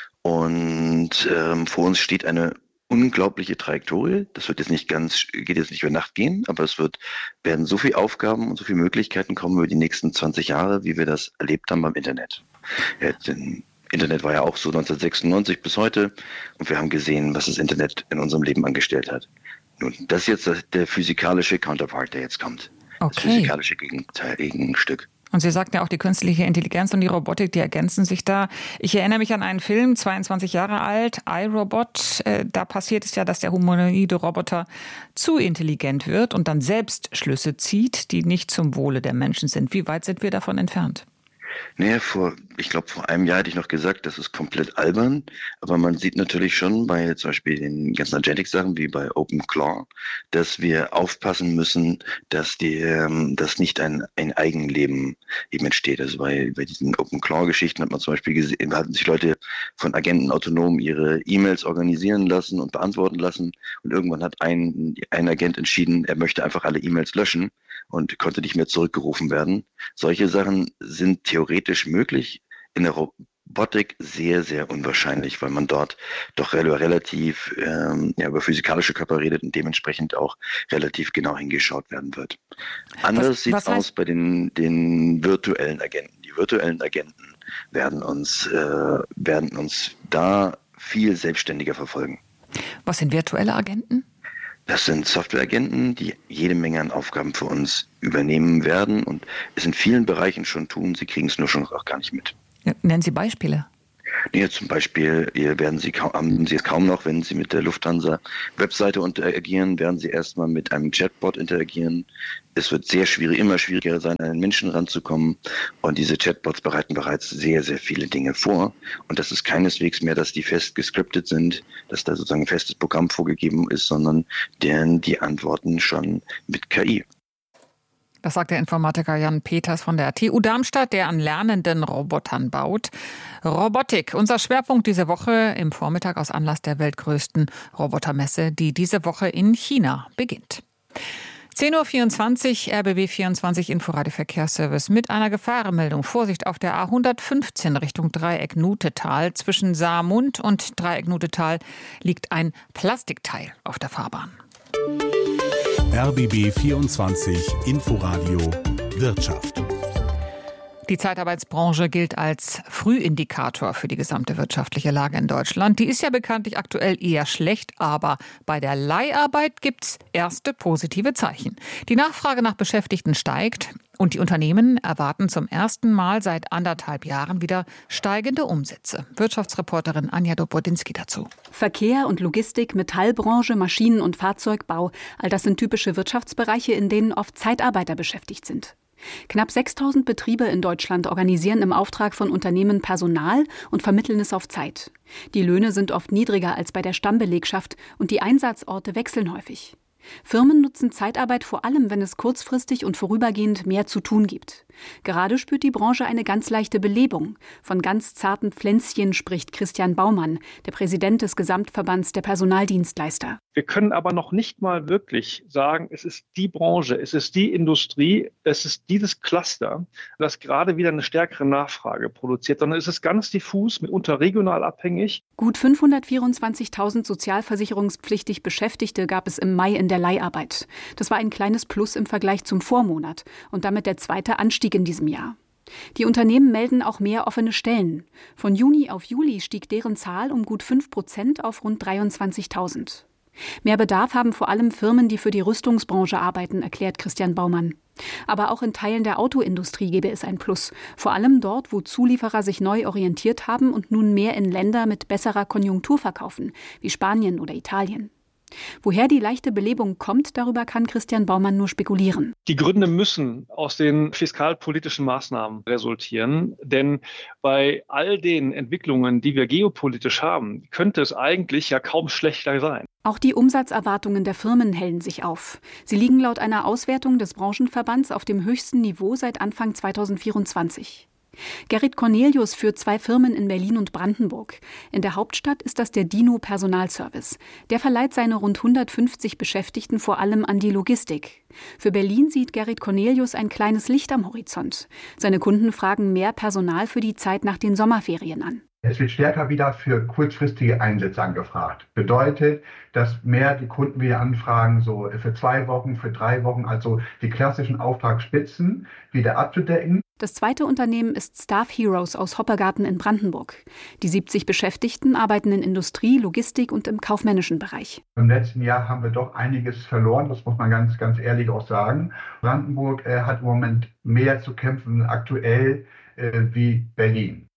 Und ähm, vor uns steht eine unglaubliche Trajektorie. Das wird jetzt nicht ganz, geht jetzt nicht über Nacht gehen, aber es wird, werden so viele Aufgaben und so viele Möglichkeiten kommen über die nächsten zwanzig Jahre, wie wir das erlebt haben beim Internet. Ja, denn Internet war ja auch so neunzehnhundertsechsundneunzig bis heute und wir haben gesehen, was das Internet in unserem Leben angestellt hat. Nun, das ist jetzt der physikalische Counterpart, der jetzt kommt. Okay. Das physikalische Gegenteil, Gegenstück. Und Sie sagten ja auch, die künstliche Intelligenz und die Robotik, die ergänzen sich da. Ich erinnere mich an einen Film, zweiundzwanzig Jahre alt, iRobot. Da passiert es ja, dass der humanoide Roboter zu intelligent wird und dann selbst Schlüsse zieht, die nicht zum Wohle der Menschen sind. Wie weit sind wir davon entfernt? Naja, vor, ich glaube, vor einem Jahr hätte ich noch gesagt, das ist komplett albern. Aber man sieht natürlich schon bei zum Beispiel den ganzen Agentic-Sachen wie bei OpenClaw, dass wir aufpassen müssen, dass die, ähm, dass nicht ein, ein Eigenleben eben entsteht. Also bei, bei diesen OpenClaw-Geschichten hat man zum Beispiel gesehen, hatten sich Leute von Agenten autonom ihre E-Mails organisieren lassen und beantworten lassen. Und irgendwann hat ein, ein Agent entschieden, er möchte einfach alle E-Mails löschen und konnte nicht mehr zurückgerufen werden. Solche Sachen sind theoretisch möglich, in der Robotik sehr, sehr unwahrscheinlich, weil man dort doch relativ ähm, ja, über physikalische Körper redet und dementsprechend auch relativ genau hingeschaut werden wird. Anders sieht es aus bei den, den virtuellen Agenten. Die virtuellen Agenten werden uns, äh, werden uns da viel selbstständiger verfolgen. Was sind virtuelle Agenten? Das sind Softwareagenten, die jede Menge an Aufgaben für uns übernehmen werden und es in vielen Bereichen schon tun. Sie kriegen es nur schon auch gar nicht mit. Ja, nennen Sie Beispiele. Ja, zum Beispiel werden Sie kaum, haben Sie es kaum noch, wenn Sie mit der Lufthansa-Webseite interagieren, werden Sie erstmal mit einem Chatbot interagieren. Es wird sehr schwierig, immer schwieriger sein, an einen Menschen ranzukommen. Und diese Chatbots bereiten bereits sehr, sehr viele Dinge vor. Und das ist keineswegs mehr, dass die fest gescriptet sind, dass da sozusagen ein festes Programm vorgegeben ist, sondern deren die Antworten schon mit K I. Das sagt der Informatiker Jan Peters von der T U Darmstadt, der an lernenden Robotern baut. Robotik, unser Schwerpunkt diese Woche im Vormittag aus Anlass der weltgrößten Robotermesse, die diese Woche in China beginnt. zehn Uhr vierundzwanzig, R B B vierundzwanzig Inforadio Verkehrsservice mit einer Gefahrenmeldung. Vorsicht auf der A hundertfünfzehn Richtung Dreieck Nutetal. Zwischen Saarmund und Dreieck Nutetal liegt ein Plastikteil auf der Fahrbahn. R B B vierundzwanzig Inforadio Wirtschaft. Die Zeitarbeitsbranche gilt als Frühindikator für die gesamte wirtschaftliche Lage in Deutschland. Die ist ja bekanntlich aktuell eher schlecht, aber bei der Leiharbeit gibt's erste positive Zeichen. Die Nachfrage nach Beschäftigten steigt und die Unternehmen erwarten zum ersten Mal seit anderthalb Jahren wieder steigende Umsätze. Wirtschaftsreporterin Anja Dobrodinsky dazu. Verkehr und Logistik, Metallbranche, Maschinen- und Fahrzeugbau, all das sind typische Wirtschaftsbereiche, in denen oft Zeitarbeiter beschäftigt sind. Knapp sechstausend Betriebe in Deutschland organisieren im Auftrag von Unternehmen Personal und vermitteln es auf Zeit. Die Löhne sind oft niedriger als bei der Stammbelegschaft und die Einsatzorte wechseln häufig. Firmen nutzen Zeitarbeit vor allem, wenn es kurzfristig und vorübergehend mehr zu tun gibt. Gerade spürt die Branche eine ganz leichte Belebung. Von ganz zarten Pflänzchen spricht Christian Baumann, der Präsident des Gesamtverbands der Personaldienstleister. Wir können aber noch nicht mal wirklich sagen, es ist die Branche, es ist die Industrie, es ist dieses Cluster, das gerade wieder eine stärkere Nachfrage produziert, sondern es ist ganz diffus, mitunter regional abhängig. Gut fünfhundertvierundzwanzigtausend sozialversicherungspflichtig Beschäftigte gab es im Mai in der Leiharbeit. Das war ein kleines Plus im Vergleich zum Vormonat und damit der zweite Anstieg in diesem Jahr. Die Unternehmen melden auch mehr offene Stellen. Von Juni auf Juli stieg deren Zahl um gut fünf Prozent auf rund dreiundzwanzigtausend. Mehr Bedarf haben vor allem Firmen, die für die Rüstungsbranche arbeiten, erklärt Christian Baumann. Aber auch in Teilen der Autoindustrie gebe es ein Plus. Vor allem dort, wo Zulieferer sich neu orientiert haben und nun mehr in Länder mit besserer Konjunktur verkaufen, wie Spanien oder Italien. Woher die leichte Belebung kommt, darüber kann Christian Baumann nur spekulieren. Die Gründe müssen aus den fiskalpolitischen Maßnahmen resultieren, denn bei all den Entwicklungen, die wir geopolitisch haben, könnte es eigentlich ja kaum schlechter sein. Auch die Umsatzerwartungen der Firmen hellen sich auf. Sie liegen laut einer Auswertung des Branchenverbands auf dem höchsten Niveau seit Anfang zweitausendvierundzwanzig. Gerrit Cornelius führt zwei Firmen in Berlin und Brandenburg. In der Hauptstadt ist das der Dino Personalservice. Der verleiht seine rund hundertfünfzig Beschäftigten vor allem an die Logistik. Für Berlin sieht Gerrit Cornelius ein kleines Licht am Horizont. Seine Kunden fragen mehr Personal für die Zeit nach den Sommerferien an. Es wird stärker wieder für kurzfristige Einsätze angefragt. Bedeutet, dass mehr die Kunden wieder anfragen, so für zwei Wochen, für drei Wochen, also die klassischen Auftragsspitzen wieder abzudecken. Das zweite Unternehmen ist Staff Heroes aus Hoppegarten in Brandenburg. Die siebzig Beschäftigten arbeiten in Industrie, Logistik und im kaufmännischen Bereich. Im letzten Jahr haben wir doch einiges verloren, das muss man ganz, ganz ehrlich auch sagen. Brandenburg äh, hat im Moment mehr zu kämpfen aktuell äh, wie Berlin.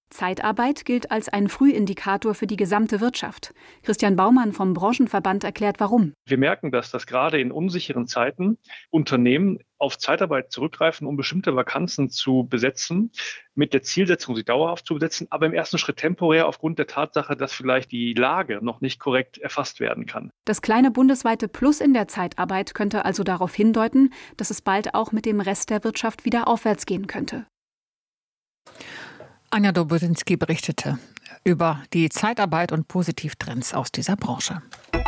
Zeitarbeit gilt als ein Frühindikator für die gesamte Wirtschaft. Christian Baumann vom Branchenverband erklärt, warum. Wir merken, dass das gerade in unsicheren Zeiten Unternehmen auf Zeitarbeit zurückgreifen, um bestimmte Vakanzen zu besetzen, mit der Zielsetzung, sie dauerhaft zu besetzen, aber im ersten Schritt temporär aufgrund der Tatsache, dass vielleicht die Lage noch nicht korrekt erfasst werden kann. Das kleine bundesweite Plus in der Zeitarbeit könnte also darauf hindeuten, dass es bald auch mit dem Rest der Wirtschaft wieder aufwärts gehen könnte. Anja Dobrzynski berichtete über die Zeitarbeit und Positivtrends aus dieser Branche.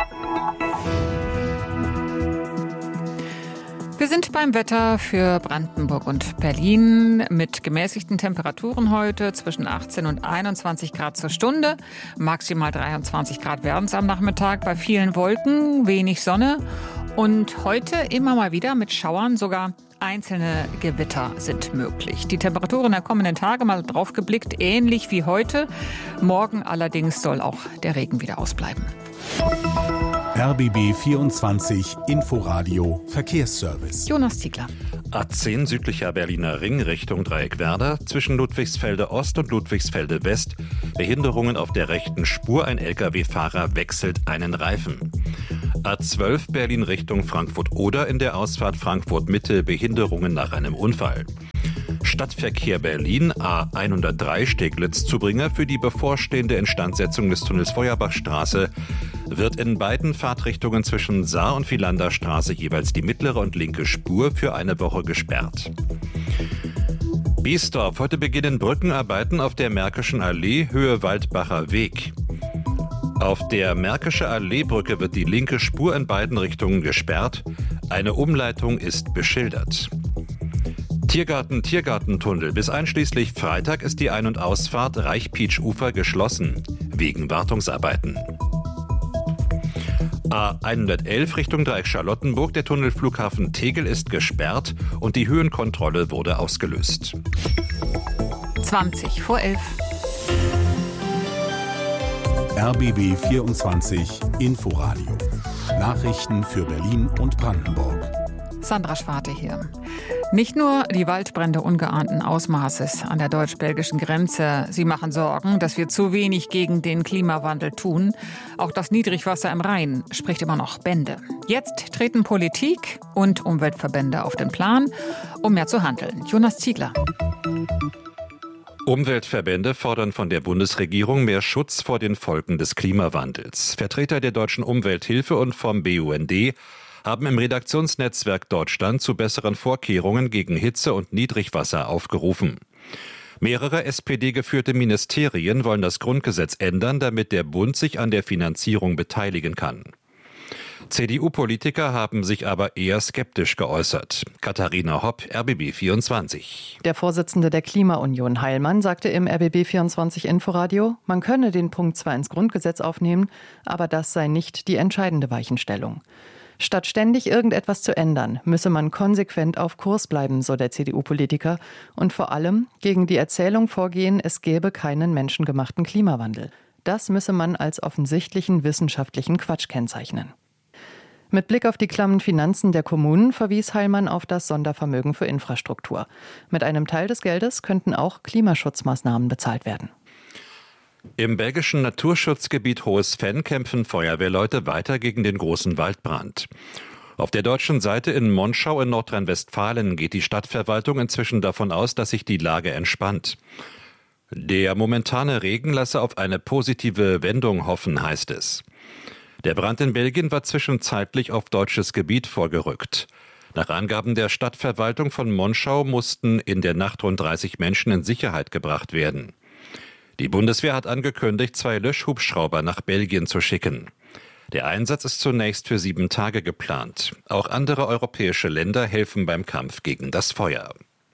Wir sind beim Wetter für Brandenburg und Berlin mit gemäßigten Temperaturen heute zwischen achtzehn und einundzwanzig Grad zur Stunde. Maximal dreiundzwanzig Grad werden es am Nachmittag bei vielen Wolken, wenig Sonne. Und heute immer mal wieder mit Schauern, sogar einzelne Gewitter sind möglich. Die Temperaturen der kommenden Tage, mal drauf geblickt, ähnlich wie heute. Morgen allerdings soll auch der Regen wieder ausbleiben. R B B vierundzwanzig Inforadio Verkehrsservice. Jonas Ziegler. A zehn südlicher Berliner Ring Richtung Dreieckwerder, zwischen Ludwigsfelde Ost und Ludwigsfelde West. Behinderungen auf der rechten Spur, ein L K W-Fahrer wechselt einen Reifen. A zwölf Berlin Richtung Frankfurt-Oder, in der Ausfahrt Frankfurt-Mitte Behinderungen nach einem Unfall. Stadtverkehr Berlin, A hundertdrei Steglitz-Zubringer für die bevorstehende Instandsetzung des Tunnels Feuerbachstraße wird in beiden Fahrtrichtungen zwischen Saar und Vilanderstraße jeweils die mittlere und linke Spur für eine Woche gesperrt. Biesdorf, heute beginnen Brückenarbeiten auf der Märkischen Allee, Höhe Waldbacher Weg. Auf der Märkische Alleebrücke wird die linke Spur in beiden Richtungen gesperrt. Eine Umleitung ist beschildert. Tiergarten, Tiergartentunnel. Bis einschließlich Freitag ist die Ein- und Ausfahrt Reichpietsch-Ufer geschlossen, wegen Wartungsarbeiten. A hundertelf Richtung Dreieck Charlottenburg. Der Tunnel Flughafen Tegel ist gesperrt und die Höhenkontrolle wurde ausgelöst. zwanzig vor elf. R B B vierundzwanzig Inforadio. Nachrichten für Berlin und Brandenburg. Sandra Schwarte hier. Nicht nur die Waldbrände ungeahnten Ausmaßes an der deutsch-belgischen Grenze, sie machen Sorgen, dass wir zu wenig gegen den Klimawandel tun. Auch das Niedrigwasser im Rhein spricht immer noch Bände. Jetzt treten Politik und Umweltverbände auf den Plan, um mehr zu handeln. Jonas Ziegler. Umweltverbände fordern von der Bundesregierung mehr Schutz vor den Folgen des Klimawandels. Vertreter der Deutschen Umwelthilfe und vom B U N D haben im Redaktionsnetzwerk Deutschland zu besseren Vorkehrungen gegen Hitze und Niedrigwasser aufgerufen. Mehrere S P D-geführte Ministerien wollen das Grundgesetz ändern, damit der Bund sich an der Finanzierung beteiligen kann. C D U-Politiker haben sich aber eher skeptisch geäußert. Katharina Hopp, R B B vierundzwanzig. Der Vorsitzende der Klimaunion Heilmann sagte im R B B vierundzwanzig Inforadio, man könne den Punkt zwar ins Grundgesetz aufnehmen, aber das sei nicht die entscheidende Weichenstellung. Statt ständig irgendetwas zu ändern, müsse man konsequent auf Kurs bleiben, so der C D U-Politiker, und vor allem gegen die Erzählung vorgehen, es gäbe keinen menschengemachten Klimawandel. Das müsse man als offensichtlichen wissenschaftlichen Quatsch kennzeichnen. Mit Blick auf die klammen Finanzen der Kommunen verwies Heilmann auf das Sondervermögen für Infrastruktur. Mit einem Teil des Geldes könnten auch Klimaschutzmaßnahmen bezahlt werden. Im belgischen Naturschutzgebiet Hohes Venn kämpfen Feuerwehrleute weiter gegen den großen Waldbrand. Auf der deutschen Seite in Monschau in Nordrhein-Westfalen geht die Stadtverwaltung inzwischen davon aus, dass sich die Lage entspannt. Der momentane Regen lasse auf eine positive Wendung hoffen, heißt es. Der Brand in Belgien war zwischenzeitlich auf deutsches Gebiet vorgerückt. Nach Angaben der Stadtverwaltung von Monschau mussten in der Nacht rund dreißig Menschen in Sicherheit gebracht werden. Die Bundeswehr hat angekündigt, zwei Löschhubschrauber nach Belgien zu schicken. Der Einsatz ist zunächst für sieben Tage geplant. Auch andere europäische Länder helfen beim Kampf gegen das Feuer.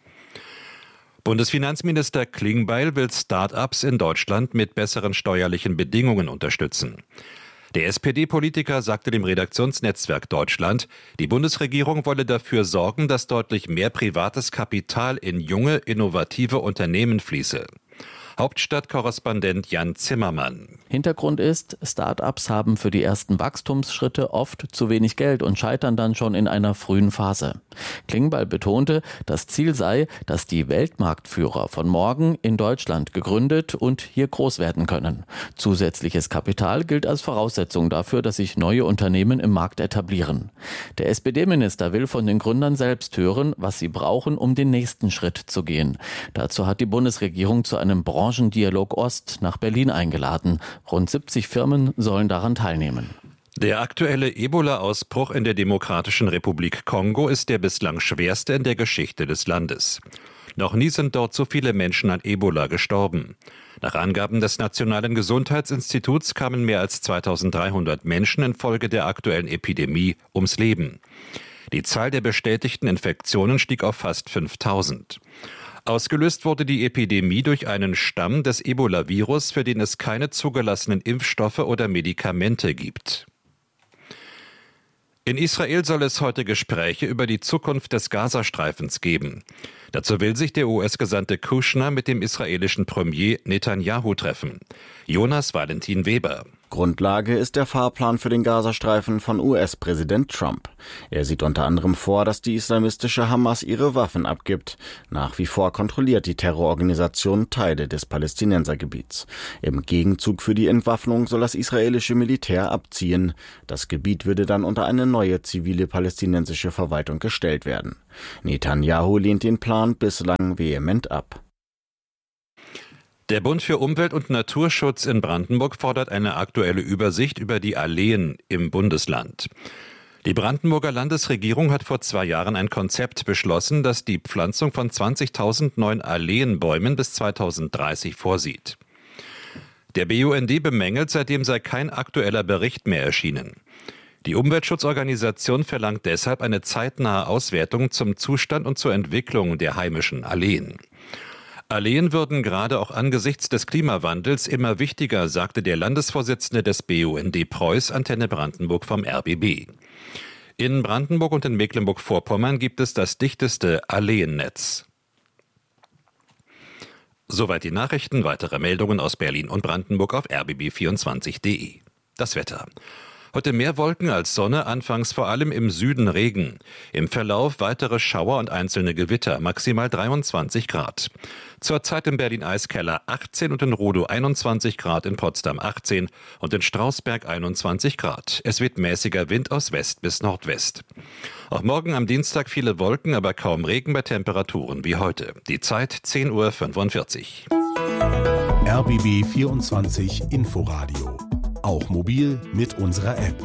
Bundesfinanzminister Klingbeil will Start-ups in Deutschland mit besseren steuerlichen Bedingungen unterstützen. Der S P D-Politiker sagte dem Redaktionsnetzwerk Deutschland, die Bundesregierung wolle dafür sorgen, dass deutlich mehr privates Kapital in junge, innovative Unternehmen fließe. Hauptstadtkorrespondent Jan Zimmermann. Hintergrund ist, Start-ups haben für die ersten Wachstumsschritte oft zu wenig Geld und scheitern dann schon in einer frühen Phase. Klingbeil betonte, das Ziel sei, dass die Weltmarktführer von morgen in Deutschland gegründet und hier groß werden können. Zusätzliches Kapital gilt als Voraussetzung dafür, dass sich neue Unternehmen im Markt etablieren. Der S P D-Minister will von den Gründern selbst hören, was sie brauchen, um den nächsten Schritt zu gehen. Dazu hat die Bundesregierung zu einem Branchendialog Ost nach Berlin eingeladen. Rund siebzig Firmen sollen daran teilnehmen. Der aktuelle Ebola-Ausbruch in der Demokratischen Republik Kongo ist der bislang schwerste in der Geschichte des Landes. Noch nie sind dort so viele Menschen an Ebola gestorben. Nach Angaben des Nationalen Gesundheitsinstituts kamen mehr als zweitausenddreihundert Menschen infolge der aktuellen Epidemie ums Leben. Die Zahl der bestätigten Infektionen stieg auf fast fünftausend. Ausgelöst wurde die Epidemie durch einen Stamm des Ebola-Virus, für den es keine zugelassenen Impfstoffe oder Medikamente gibt. In Israel soll es heute Gespräche über die Zukunft des Gazastreifens geben. Dazu will sich der U S-Gesandte Kushner mit dem israelischen Premier Netanyahu treffen. Jonas Valentin Weber. Grundlage ist der Fahrplan für den Gazastreifen von U S-Präsident Trump. Er sieht unter anderem vor, dass die islamistische Hamas ihre Waffen abgibt. Nach wie vor kontrolliert die Terrororganisation Teile des Palästinensergebiets. Im Gegenzug für die Entwaffnung soll das israelische Militär abziehen. Das Gebiet würde dann unter eine neue zivile palästinensische Verwaltung gestellt werden. Netanyahu lehnt den Plan bislang vehement ab. Der Bund für Umwelt und Naturschutz in Brandenburg fordert eine aktuelle Übersicht über die Alleen im Bundesland. Die Brandenburger Landesregierung hat vor zwei Jahren ein Konzept beschlossen, das die Pflanzung von zwanzigtausend neuen Alleenbäumen bis zweitausenddreißig vorsieht. Der B U N D bemängelt, seitdem sei kein aktueller Bericht mehr erschienen. Die Umweltschutzorganisation verlangt deshalb eine zeitnahe Auswertung zum Zustand und zur Entwicklung der heimischen Alleen. Alleen würden gerade auch angesichts des Klimawandels immer wichtiger, sagte der Landesvorsitzende des B U N D Preuß, Antenne Brandenburg vom R B B. In Brandenburg und in Mecklenburg-Vorpommern gibt es das dichteste Alleennetz. Soweit die Nachrichten. Weitere Meldungen aus Berlin und Brandenburg auf r b b vierundzwanzig punkt de. Das Wetter. Heute mehr Wolken als Sonne, anfangs vor allem im Süden Regen. Im Verlauf weitere Schauer und einzelne Gewitter, maximal dreiundzwanzig Grad. Zurzeit in Berlin-Eiskeller achtzehn und in Rudow einundzwanzig Grad, in Potsdam achtzehn und in Strausberg einundzwanzig Grad. Es weht mäßiger Wind aus West bis Nordwest. Auch morgen am Dienstag viele Wolken, aber kaum Regen bei Temperaturen wie heute. Die Zeit zehn Uhr fünfundvierzig. R B B vierundzwanzig Inforadio. Auch mobil mit unserer App.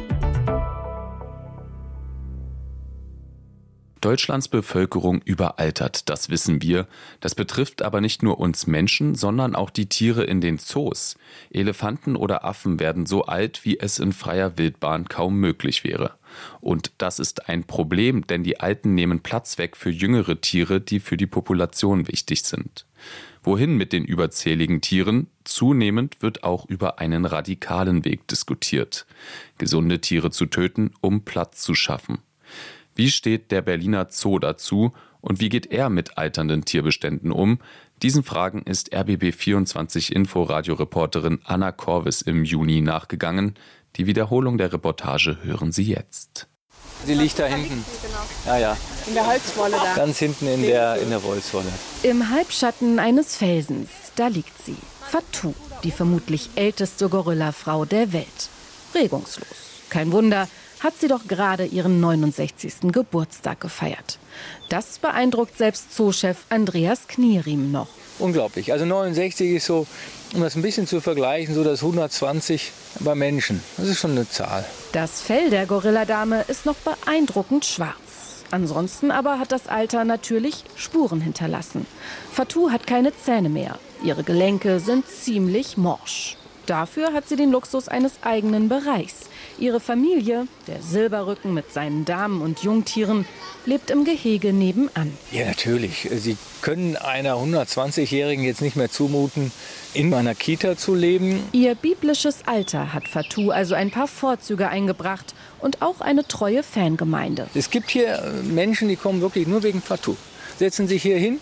Deutschlands Bevölkerung überaltert, das wissen wir. Das betrifft aber nicht nur uns Menschen, sondern auch die Tiere in den Zoos. Elefanten oder Affen werden so alt, wie es in freier Wildbahn kaum möglich wäre. Und das ist ein Problem, denn die Alten nehmen Platz weg für jüngere Tiere, die für die Population wichtig sind. Wohin mit den überzähligen Tieren? Zunehmend wird auch über einen radikalen Weg diskutiert. Gesunde Tiere zu töten, um Platz zu schaffen. Wie steht der Berliner Zoo dazu und wie geht er mit alternden Tierbeständen um? Diesen Fragen ist R B B vierundzwanzig Inforadio-Reporterin Anna Korvis im Juni nachgegangen. Die Wiederholung der Reportage hören Sie jetzt. Sie liegt da hinten. Ja, ja. In der Holzwolle da. Ganz hinten in der, in der Holzwolle. Im Halbschatten eines Felsens, da liegt sie. Fatou, die vermutlich älteste Gorillafrau der Welt. Regungslos. Kein Wunder, hat sie doch gerade ihren neunundsechzigsten Geburtstag gefeiert. Das beeindruckt selbst Zoochef Andreas Knieriem noch. Unglaublich. Also neunundsechzig ist so, um das ein bisschen zu vergleichen, so das hundertzwanzig bei Menschen. Das ist schon eine Zahl. Das Fell der Gorilladame ist noch beeindruckend schwarz. Ansonsten aber hat das Alter natürlich Spuren hinterlassen. Fatou hat keine Zähne mehr. Ihre Gelenke sind ziemlich morsch. Dafür hat sie den Luxus eines eigenen Bereichs. Ihre Familie, der Silberrücken mit seinen Damen und Jungtieren, lebt im Gehege nebenan. Ja, natürlich. Sie können einer hundertzwanzigjährigen jetzt nicht mehr zumuten, in einer Kita zu leben. Ihr biblisches Alter hat Fatou also ein paar Vorzüge eingebracht und auch eine treue Fangemeinde. Es gibt hier Menschen, die kommen wirklich nur wegen Fatou. Setzen sich hier hin,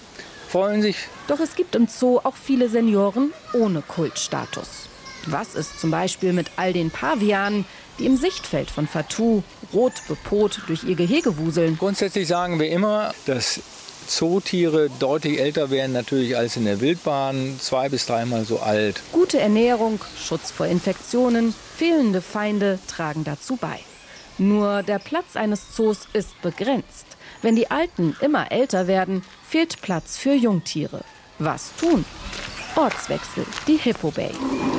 freuen sich. Doch es gibt im Zoo auch viele Senioren ohne Kultstatus. Was ist zum Beispiel mit all den Pavianen, die im Sichtfeld von Fatou rot bepot durch ihr Gehege wuseln? Grundsätzlich sagen wir immer, dass Zootiere deutlich älter werden natürlich als in der Wildbahn, zwei bis dreimal so alt. Gute Ernährung, Schutz vor Infektionen, fehlende Feinde tragen dazu bei. Nur der Platz eines Zoos ist begrenzt. Wenn die Alten immer älter werden, fehlt Platz für Jungtiere. Was tun? Ortswechsel, die Hippo Bay.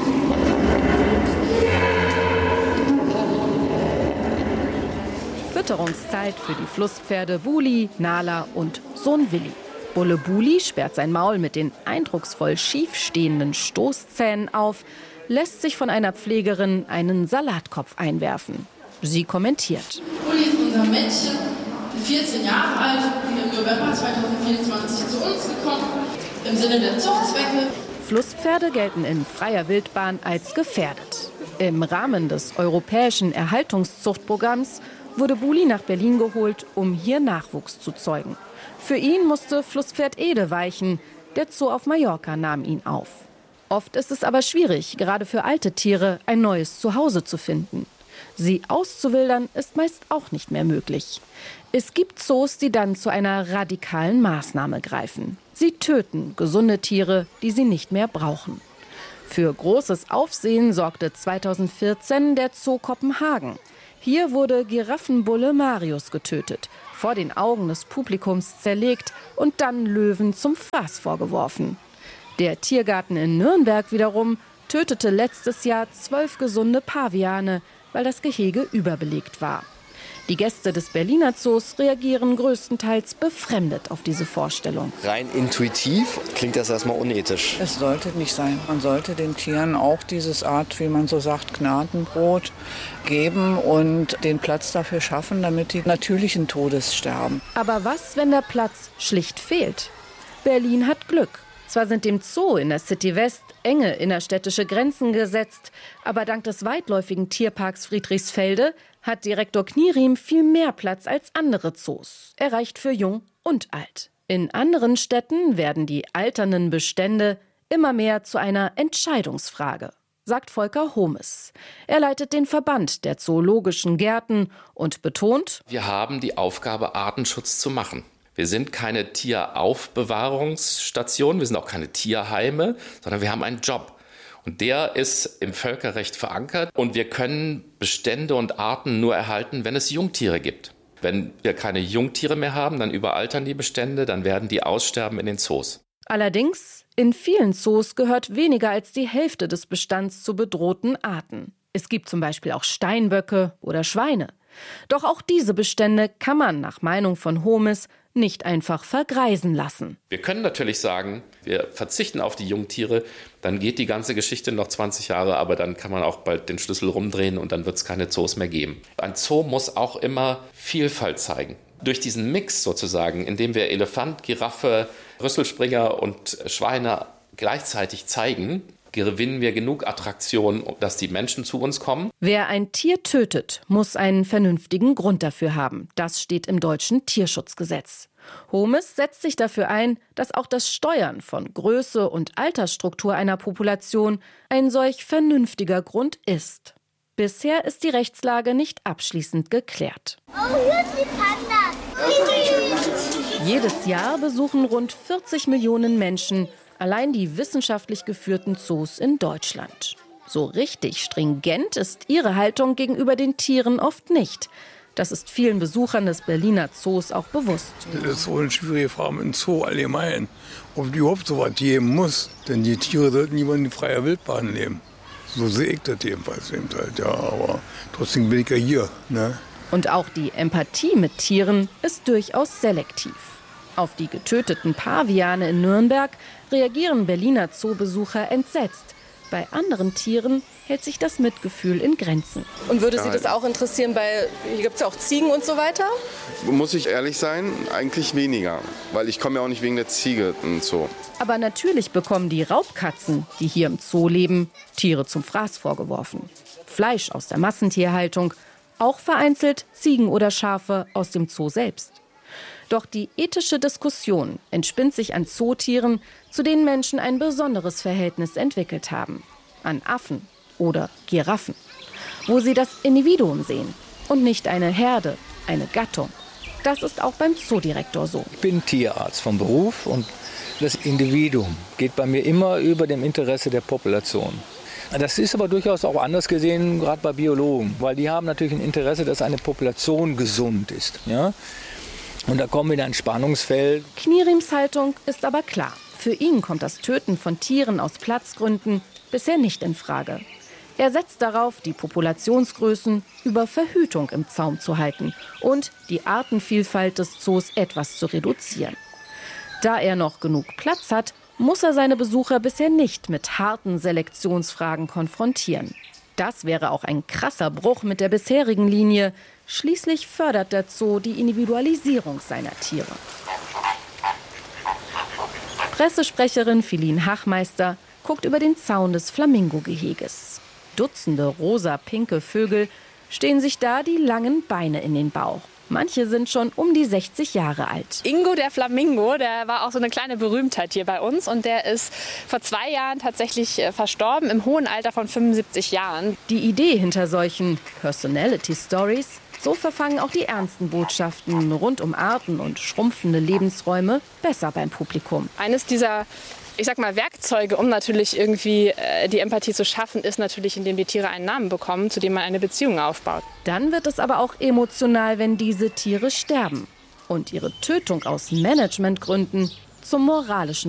Fütterungszeit für die Flusspferde Buli, Nala und Sohn Willi. Bulle Buli sperrt sein Maul mit den eindrucksvoll schief stehenden Stoßzähnen auf, lässt sich von einer Pflegerin einen Salatkopf einwerfen. Sie kommentiert. Buli ist unser Männchen, vierzehn Jahre alt, im November zweitausendvierundzwanzig zu uns gekommen, im Sinne der Zuchtzwecke. Flusspferde gelten in freier Wildbahn als gefährdet. Im Rahmen des europäischen Erhaltungszuchtprogramms wurde Buli nach Berlin geholt, um hier Nachwuchs zu zeugen. Für ihn musste Flusspferd Ede weichen. Der Zoo auf Mallorca nahm ihn auf. Oft ist es aber schwierig, gerade für alte Tiere ein neues Zuhause zu finden. Sie auszuwildern ist meist auch nicht mehr möglich. Es gibt Zoos, die dann zu einer radikalen Maßnahme greifen. Sie töten gesunde Tiere, die sie nicht mehr brauchen. Für großes Aufsehen sorgte zweitausendvierzehn der Zoo Kopenhagen. Hier wurde Giraffenbulle Marius getötet, vor den Augen des Publikums zerlegt und dann Löwen zum Fraß vorgeworfen. Der Tiergarten in Nürnberg wiederum tötete letztes Jahr zwölf gesunde Paviane, weil das Gehege überbelegt war. Die Gäste des Berliner Zoos reagieren größtenteils befremdet auf diese Vorstellung. Rein intuitiv klingt das erstmal unethisch. Es sollte nicht sein. Man sollte den Tieren auch dieses Art, wie man so sagt, Gnadenbrot geben und den Platz dafür schaffen, damit die natürlichen Todes sterben. Aber was, wenn der Platz schlicht fehlt? Berlin hat Glück. Zwar sind dem Zoo in der City West enge innerstädtische Grenzen gesetzt, aber dank des weitläufigen Tierparks Friedrichsfelde hat Direktor Knieriem viel mehr Platz als andere Zoos. Er reicht für jung und alt. In anderen Städten werden die alternden Bestände immer mehr zu einer Entscheidungsfrage, sagt Volker Homes. Er leitet den Verband der zoologischen Gärten und betont: Wir haben die Aufgabe, Artenschutz zu machen. Wir sind keine Tieraufbewahrungsstation, wir sind auch keine Tierheime, sondern wir haben einen Job. Und der ist im Völkerrecht verankert. Und wir können Bestände und Arten nur erhalten, wenn es Jungtiere gibt. Wenn wir keine Jungtiere mehr haben, dann überaltern die Bestände, dann werden die aussterben in den Zoos. Allerdings, in vielen Zoos gehört weniger als die Hälfte des Bestands zu bedrohten Arten. Es gibt zum Beispiel auch Steinböcke oder Schweine. Doch auch diese Bestände kann man nach Meinung von Homes nicht einfach vergreisen lassen. Wir können natürlich sagen, wir verzichten auf die Jungtiere, dann geht die ganze Geschichte noch zwanzig Jahre, aber dann kann man auch bald den Schlüssel rumdrehen und dann wird es keine Zoos mehr geben. Ein Zoo muss auch immer Vielfalt zeigen. Durch diesen Mix sozusagen, in dem wir Elefant, Giraffe, Rüsselspringer und Schweine gleichzeitig zeigen, gewinnen wir genug Attraktionen, dass die Menschen zu uns kommen. Wer ein Tier tötet, muss einen vernünftigen Grund dafür haben. Das steht im deutschen Tierschutzgesetz. Homes setzt sich dafür ein, dass auch das Steuern von Größe und Altersstruktur einer Population ein solch vernünftiger Grund ist. Bisher ist die Rechtslage nicht abschließend geklärt. Oh, hier ist die Panda. Jedes Jahr besuchen rund vierzig Millionen Menschen allein die wissenschaftlich geführten Zoos in Deutschland. So richtig stringent ist ihre Haltung gegenüber den Tieren oft nicht. Das ist vielen Besuchern des Berliner Zoos auch bewusst. Das ist so eine schwierige Frage mit dem Zoo allgemein, ob die überhaupt so was geben muss. Denn die Tiere sollten lieber in freier Wildbahn leben. So sehe ich das jedenfalls eben halt, ja. Aber trotzdem bin ich ja hier, ne? Und auch die Empathie mit Tieren ist durchaus selektiv. Auf die getöteten Paviane in Nürnberg reagieren Berliner Zoobesucher entsetzt. Bei anderen Tieren hält sich das Mitgefühl in Grenzen. Und würde Sie das auch interessieren, bei, hier gibt es ja auch Ziegen und so weiter? Muss ich ehrlich sein, eigentlich weniger. Weil ich komme ja auch nicht wegen der Ziege in den Zoo. Aber natürlich bekommen die Raubkatzen, die hier im Zoo leben, Tiere zum Fraß vorgeworfen. Fleisch aus der Massentierhaltung, auch vereinzelt Ziegen oder Schafe aus dem Zoo selbst. Doch die ethische Diskussion entspinnt sich an Zootieren, zu denen Menschen ein besonderes Verhältnis entwickelt haben. An Affen oder Giraffen, wo sie das Individuum sehen und nicht eine Herde, eine Gattung. Das ist auch beim Zoodirektor so. Ich bin Tierarzt vom Beruf und das Individuum geht bei mir immer über dem Interesse der Population. Das ist aber durchaus auch anders gesehen, gerade bei Biologen, weil die haben natürlich ein Interesse, dass eine Population gesund ist. Ja? Und da kommen wir in ein Spannungsfeld. Knirims Haltung ist aber klar. Für ihn kommt das Töten von Tieren aus Platzgründen bisher nicht in Frage. Er setzt darauf, die Populationsgrößen über Verhütung im Zaum zu halten und die Artenvielfalt des Zoos etwas zu reduzieren. Da er noch genug Platz hat, muss er seine Besucher bisher nicht mit harten Selektionsfragen konfrontieren. Das wäre auch ein krasser Bruch mit der bisherigen Linie. Schließlich fördert der Zoo die Individualisierung seiner Tiere. Pressesprecherin Philine Hachmeister guckt über den Zaun des Flamingo-Geheges. Dutzende rosa-pinke Vögel stehen sich da die langen Beine in den Bauch. Manche sind schon um die sechzig Jahre alt. Ingo, der Flamingo, der war auch so eine kleine Berühmtheit hier bei uns. Und der ist vor zwei Jahren tatsächlich verstorben, im hohen Alter von fünfundsiebzig Jahren. Die Idee hinter solchen Personality Stories, so verfangen auch die ernsten Botschaften rund um Arten und schrumpfende Lebensräume besser beim Publikum. Eines dieser, ich sag mal, Werkzeuge, um natürlich irgendwie äh, die Empathie zu schaffen, ist natürlich, indem die Tiere einen Namen bekommen, zu dem man eine Beziehung aufbaut. Dann wird es aber auch emotional, wenn diese Tiere sterben und ihre Tötung aus Managementgründen zum moralischen